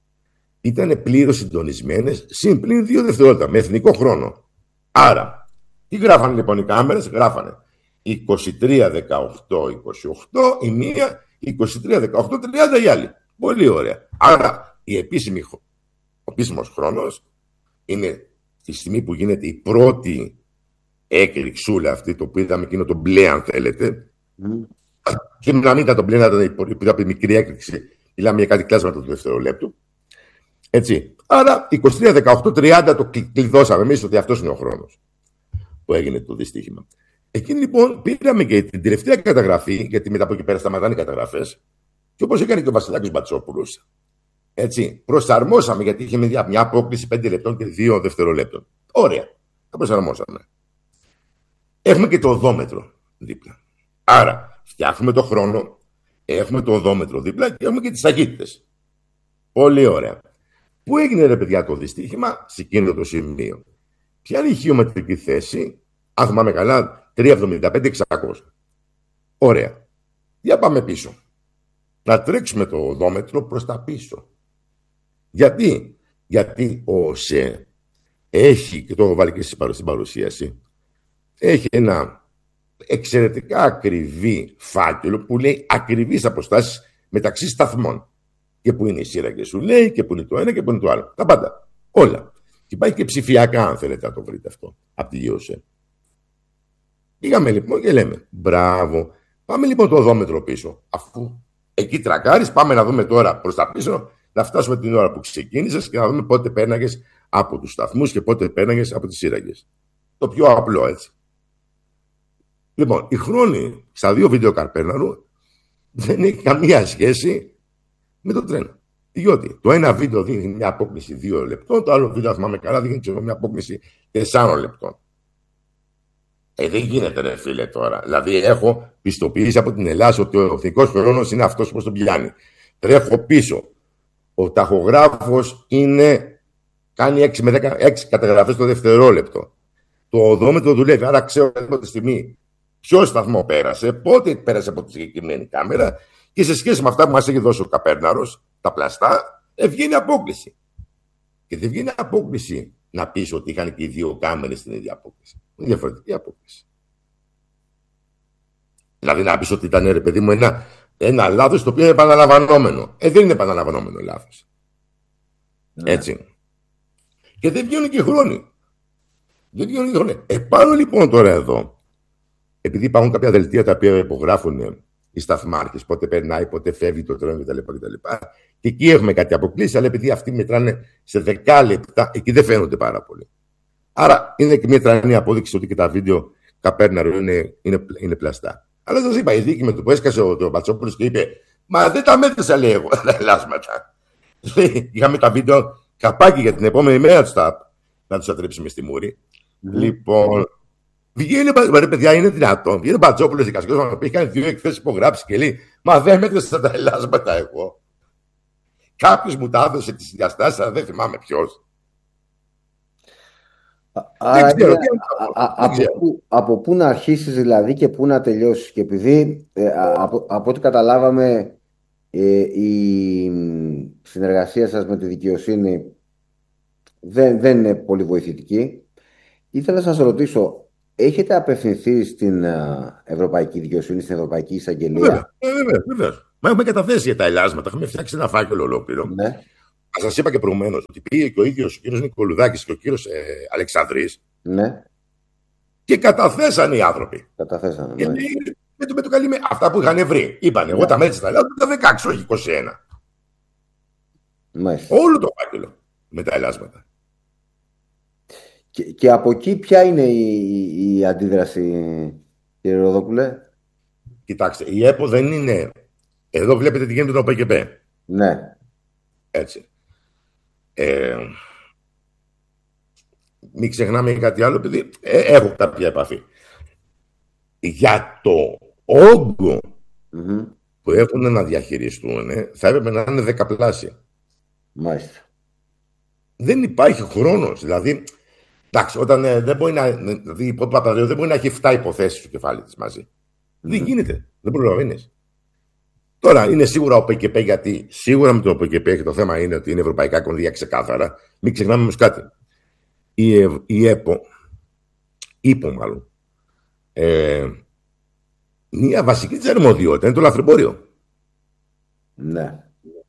ήταν πλήρως συντονισμένες συν πλην δύο δευτερόλεπτα, με εθνικό χρόνο. Άρα, τι γράφανε λοιπόν οι κάμερες, γράφανε είκοσι τρία δεκαοκτώ είκοσι οκτώ η μία, είκοσι τρία δεκαοκτώ τριάντα η άλλη. Πολύ ωραία. Άρα, η επίσημη, ο επίσημος χρόνος είναι τη στιγμή που γίνεται η πρώτη έκρηξούλα αυτή, το που είδαμε εκείνο το μπλε αν θέλετε, mm. και να μην ήταν το μπλε, να ήταν η, η μικρή έκρηξη, μιλάμε για κάτι κλάσματα του δευτερολέπτου. Έτσι. Άρα είκοσι τρία δεκαοκτώ τριάντα το κλειδώσαμε εμείς ότι αυτός είναι ο χρόνος που έγινε το δυστύχημα. Εκείνη λοιπόν πήραμε και την τελευταία καταγραφή, γιατί μετά από εκεί πέρα σταματάνε οι καταγραφές, και όπως έκανε και ο Βασιλάκης Μπατσόπουλος, έτσι, προσαρμόσαμε, γιατί είχε μια απόκληση πέντε λεπτών και δύο δευτερολέπτων. Ωραία. Τα προσαρμόσαμε. Έχουμε και το οδόμετρο δίπλα. Άρα, φτιάχνουμε το χρόνο, έχουμε το οδόμετρο δίπλα και έχουμε και τις ταχύτητες. Πολύ ωραία. Πού έγινε ρε παιδιά το δυστύχημα? Σε εκείνο το σημείο. Ποια είναι η χιομετρική θέση? Αν θυμάμαι καλά, τριακόσια εβδομήντα πέντε εξακόσια. Ωραία. Για πάμε πίσω. Να τρέξουμε το οδόμετρο προς τα πίσω. Γιατί? Γιατί ο ΟΣΕ έχει, και το έχω βάλει και στην παρουσίαση, έχει ένα εξαιρετικά ακριβή φάκελο που λέει ακριβείς αποστάσεις μεταξύ σταθμών. Και που είναι οι σύραγγες σου λέει, και που είναι το ένα και που είναι το άλλο. Τα πάντα. Όλα. Και υπάρχει και ψηφιακά, αν θέλετε να το βρείτε αυτό, από τη ΓΕΟΣΕ. Πήγαμε λοιπόν και λέμε, μπράβο, πάμε λοιπόν το οδόμετρο πίσω. Αφού εκεί τρακάρεις, πάμε να δούμε τώρα προς τα πίσω, να φτάσουμε την ώρα που ξεκίνησες και να δούμε πότε πέρναγες από τους σταθμούς και πότε πέρναγες από τις σύραγγες. Το πιο απλό, έτσι. Λοιπόν, η χρόνη στα δύο βίντεο καρπέρναρου δεν έχει καμία σχέση με το τρένο. Διότι το ένα βίντεο δίνει μια απόκληση δύο λεπτών, το άλλο βίντεο, αν θυμάμαι καλά, δίνει μια απόκληση τεσσάρων λεπτών. Ε, δεν γίνεται, ρε φίλε, τώρα. Δηλαδή, έχω πιστοποιήσει από την Ελλάδα ότι ο εθνικός χρόνος είναι αυτός που τον πιάνει. Τρέχω πίσω. Ο ταχογράφος είναι, κάνει έξι με δέκα καταγραφές το δευτερόλεπτο. Το οδόμετρο δουλεύει. Άρα ξέρω από τη στιγμή ποιο σταθμό πέρασε, πότε πέρασε από τη συγκεκριμένη κάμερα και σε σχέση με αυτά που μας έχει δώσει ο Καπέρναρος, τα πλαστά, βγαίνει απόκληση. Και δεν βγαίνει απόκληση να πεις ότι είχαν και οι δύο κάμερες στην ίδια απόκληση. Είναι διαφορετική απόκληση. Δηλαδή να πεις ότι ήταν, ρε παιδί μου, ένα, ένα λάθος το οποίο είναι επαναλαμβανόμενο. Ε, δεν είναι επαναλαμβανόμενο λάθος. Ναι. Έτσι. Και δεν βγαίνουν και χρόνοι. Δεν βγαίνουν και χρόνοι. Επάνω λοιπόν τώρα εδώ, επειδή υπάρχουν κάποια δελτία τα οποία υπογράφουν οι σταθμάρχες, πότε περνάει, πότε φεύγει το τρένο κτλ. Και εκεί έχουμε κάτι αποκλήσει, αλλά επειδή αυτοί μετράνε σε δέκα λεπτά, εκεί δεν φαίνονται πάρα πολύ. Άρα είναι και μια τρανή απόδειξη ότι και τα βίντεο Καπέρναρο είναι, είναι, είναι πλαστά. Αλλά σας είπα, η δίκη με το που έσκασε ο, ο Μπατσόπουλος και είπε, μα δεν τα μέτρησα, λέει εγώ, τα ελάσματα. Είχαμε τα βίντεο καπάκι για την επόμενη μέρα του ΣΤΑΠ να τους ατρέψουμε στη μούρη. Mm. Λοιπόν, βγαίνει, ρε παιδιά, είναι δυνατόν. Βγαίνει ο Μπατσόπουλος δικαστικός να πει, κάνει δύο εκθέσεις υπογράψεις και λέει, μα δεν μέτρησα τα ελάσματα εγώ. Κάποιος μου τα έδωσε τις διαστάσεις, αλλά δεν θυμάμαι ποιος. Άρα, ξέρω, είναι, α, α, από, πού, από πού να αρχίσεις δηλαδή και πού να τελειώσεις. Και επειδή ε, από, από ό,τι καταλάβαμε ε, η συνεργασία σας με τη δικαιοσύνη δεν, δεν είναι πολύ βοηθητική, ήθελα να σας ρωτήσω, έχετε απευθυνθεί στην Ευρωπαϊκή Δικαιοσύνη, στην Ευρωπαϊκή Εισαγγελία? Βέβαια, βέβαια. Μα έχουμε καταθέσει για τα ελάσματα. Έχουμε φτιάξει ένα φάκελο ολόκληρο. Ναι. Σας είπα και προηγουμένως ότι πήγε και ο ίδιος ο κύριος Νικολουδάκης και ο κύριος ε, Αλεξανδρής. Ναι. Και καταθέσαν οι άνθρωποι. Καταθέσαν. Και ναι. με το, με το καλή, αυτά που είχαν βρει. Είπαν, ναι. εγώ τα μέτρησα τα ελάσματα τα δεκαέξι, όχι είκοσι ένα. Μάλιστα. Όλο το φάκελο με τα ελάσματα. Και, και από εκεί ποια είναι η, η αντίδραση, κύριε Ροδόπουλε? Κοιτάξτε, η ΕΠΟ δεν είναι. Εδώ βλέπετε τι γίνεται το ΟΠΕΚΕΠΕ. Ναι. Έτσι. Ε, μην ξεχνάμε κάτι άλλο, επειδή ε, έχω κάποια επαφή. Για το όγκο mm-hmm. που έχουν να διαχειριστούν, θα έπρεπε να είναι δεκαπλάσια. Μάλιστα. Δεν υπάρχει χρόνος. Δηλαδή, εντάξει, όταν ε, δεν μπορεί να. Δηλαδή, η Παπαδρέου δεν μπορεί να έχει επτά υποθέσεις στο κεφάλι της μαζί. Mm-hmm. Δεν γίνεται. Δεν προλαβαίνεις. Τώρα είναι σίγουρα ο ΠΚΠ, γιατί σίγουρα με το ΠΚΠ και το θέμα είναι ότι είναι ευρωπαϊκά κονδύλια ξεκάθαρα. Μην ξεχνάμε όμως κάτι. Η, ε, η ΕΠΟ, ΥΠΟ μάλλον, ε, μια βασική της αρμοδιότητα είναι το λαθρεμπόριο. Ναι.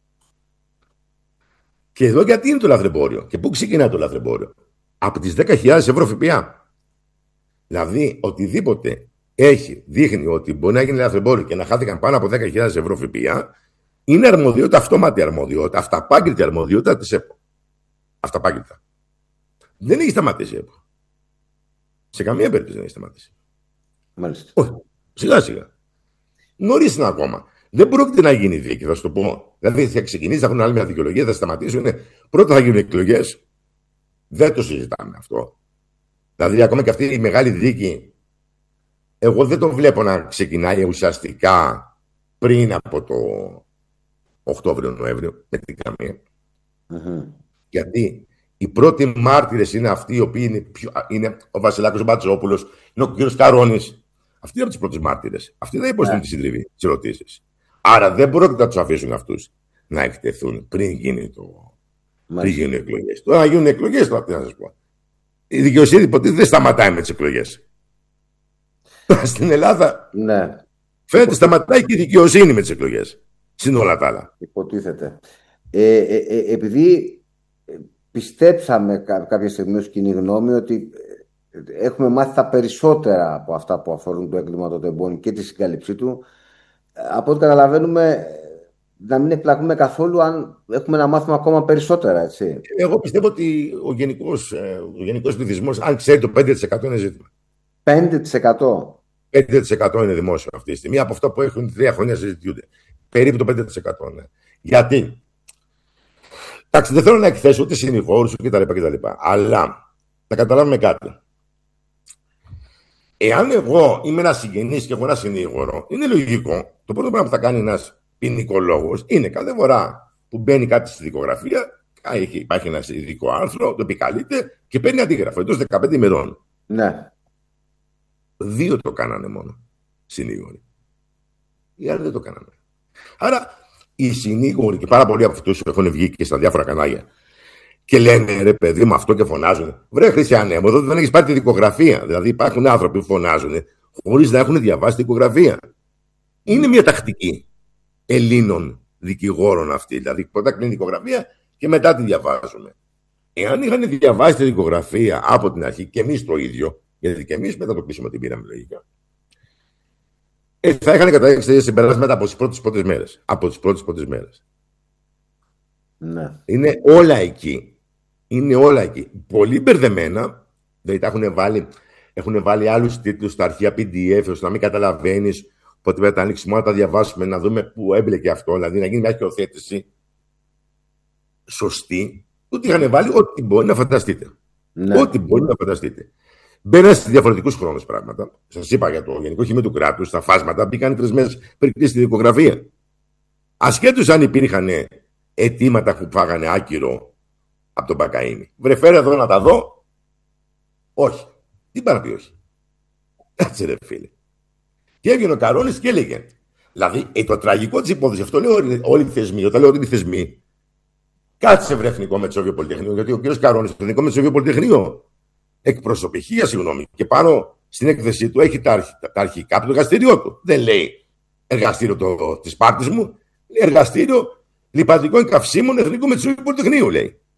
Και εδώ γιατί είναι το λαθρεμπόριο και πού ξεκινά το λαθρεμπόριο? Από τις δέκα χιλιάδες ευρώ ΦΠΑ. Δηλαδή οτιδήποτε έχει, δείχνει ότι μπορεί να γίνει λαθρεμπόριο και να χάθηκαν πάνω από δέκα χιλιάδες ευρώ ΦΠΑ, είναι αρμοδιότητα, αυτόματη αρμοδιότητα, αυταπάγγελτη αρμοδιότητα της ΕΠΟ. Αυταπάγγελτα. Δεν έχει σταματήσει η ΕΠΟ. Σε καμία περίπτωση δεν έχει σταματήσει. Μάλιστα. Όχι. Σιγά σιγά. Νωρίς είναι ακόμα. Δεν πρόκειται να γίνει δίκη, θα σου το πω. Δηλαδή θα ξεκινήσει, θα έχουν άλλη μια δικαιολογία, θα σταματήσουν. Πρώτα θα γίνουν εκλογές. Δεν το συζητάμε αυτό. Δηλαδή ακόμα και αυτή η μεγάλη δίκη, εγώ δεν το βλέπω να ξεκινάει ουσιαστικά πριν από το Οκτώβριο-Νοέμβριο, με την καμία. Mm-hmm. Γιατί οι πρώτοι μάρτυρες είναι αυτοί οι οποίοι είναι, πιο, είναι ο Βασιλάκος Μπατσόπουλος, είναι ο κ. Καρώνης. Αυτοί είναι από τις πρώτες μάρτυρες. Αυτοί δεν υποστούν yeah. τη συντριβή, τις ερωτήσεις. Άρα δεν πρόκειται να τους αφήσουν αυτούς να εκτεθούν πριν γίνει το. Πριν γίνουν εκλογές. Τώρα να γίνουν εκλογές, τώρα τι να σας πω. Η δικαιοσύνη ποτέ δεν σταματάει με τις εκλογές. Στην Ελλάδα ναι. φαίνεται σταματάει και η δικαιοσύνη με τις εκλογές. Συν όλα τα άλλα. Υποτίθεται. Ε, ε, ε, επειδή πιστέψαμε κά- κάποια στιγμή ως κοινή γνώμη ότι έχουμε μάθει τα περισσότερα από αυτά που αφορούν το έγκλημα του τεμπών και τη συγκάλυψή του, από ό,τι καταλαβαίνουμε να μην εκπλαγούμε καθόλου αν έχουμε να μάθουμε ακόμα περισσότερα, έτσι. Εγώ πιστεύω ότι ο γενικός, ο γενικός πληθυσμός, αν ξέρει, το πέντε τοις εκατό είναι ζήτημα. πέντε τοις εκατό. πέντε τοις εκατό είναι δημόσιο αυτή τη στιγμή. Από αυτά που έχουν τρία χρόνια συζητιούνται. Περίπου το πέντε τοις εκατό. Ναι. Γιατί. Εντάξει, δεν θέλω να εκθέσω ούτε συνηγόρους κτλ. Αλλά να καταλάβουμε κάτι. Εάν εγώ είμαι ένα συγγενής και έχω ένα συνήγορο, είναι λογικό. Το πρώτο πράγμα που θα κάνει ένας ποινικολόγος είναι κάθε φορά που μπαίνει κάτι στη δικογραφία, υπάρχει ένα ειδικό άρθρο, το επικαλείται και παίρνει αντίγραφο εντός δεκαπέντε ημερών. Ναι. Δύο το κάνανε μόνο συνήγοροι. Οι άλλοι δεν το κάνανε. Άρα οι συνήγοροι και πάρα πολλοί από αυτούς έχουν βγει και στα διάφορα κανάλια και λένε ρε παιδί μου αυτό και φωνάζουν. Βρε Χριστιανέ, εδώ δεν έχεις πάρει τη δικογραφία. Δηλαδή υπάρχουν άνθρωποι που φωνάζουν χωρίς να έχουν διαβάσει τη δικογραφία. Είναι μια τακτική Ελλήνων δικηγόρων αυτή. Δηλαδή πρώτα κλείνει η δικογραφία και μετά τη διαβάζουμε. Εάν είχαν διαβάσει τη δικογραφία από την αρχή και εμείς το ίδιο, γιατί και εμείς μετά το κλείσουμε την πήραμε λογικά, ε, θα είχαν καταλήξει τέτοια συμπεράσματα από τις πρώτες πρώτες μέρες. Από τις πρώτες πρώτες μέρες. Ναι. Είναι όλα εκεί. Είναι όλα εκεί. Πολύ μπερδεμένα, δηλαδή τα έχουν βάλει, έχουν βάλει άλλους τίτλους στα αρχεία πι ντι εφ, ώστε να μην καταλαβαίνεις. Οπότε πρέπει να ανοίξει μόνο να τα διαβάσουμε, να δούμε πού έμπλεκε αυτό, δηλαδή να γίνει μια αρχαιοθέτηση σωστή. Ότι είχαν βάλει ό,τι μπορεί να φανταστείτε. Ναι. Ό,τι μπορεί να φανταστείτε. Μπαίνανε σε διαφορετικούς χρόνους πράγματα. Σας είπα για το Γενικό Χημείο του Κράτους, στα φάσματα μπήκαν τρεις μέρες πριν κλείσει τη δικογραφία. Ασχέτως αν υπήρχαν αιτήματα που φάγανε άκυρο από τον Μπακαΐνη. Βρε, φέρε εδώ να τα δω. Όχι. Τι πάει να πει όχι. Κάτσε ρε φίλε. Και έβγαινε ο Καρώνης και έλεγε. Δηλαδή, ε, το τραγικό της υπόθεσης, αυτό λέω όλοι, όλοι οι θεσμοί, όταν λέω ότι είναι θεσμοί, κάτσε βρε Εθνικό Μετσόβιο Πολυτεχνείο, γιατί ο κ. Καρώνης, το Εθνικό Μετσόβιο Πολυτεχνείο, εκπροσωπηχία, συγγνώμη, και πάνω στην έκθεσή του έχει τα, αρχ, τα αρχικά από το εργαστήριό του. Δεν λέει εργαστήριο τη πάρτη μου, λέει εργαστήριο λιπαντικών καυσίμων Εθνικού Μετσοβίου Πολυτεχνείου, λέει.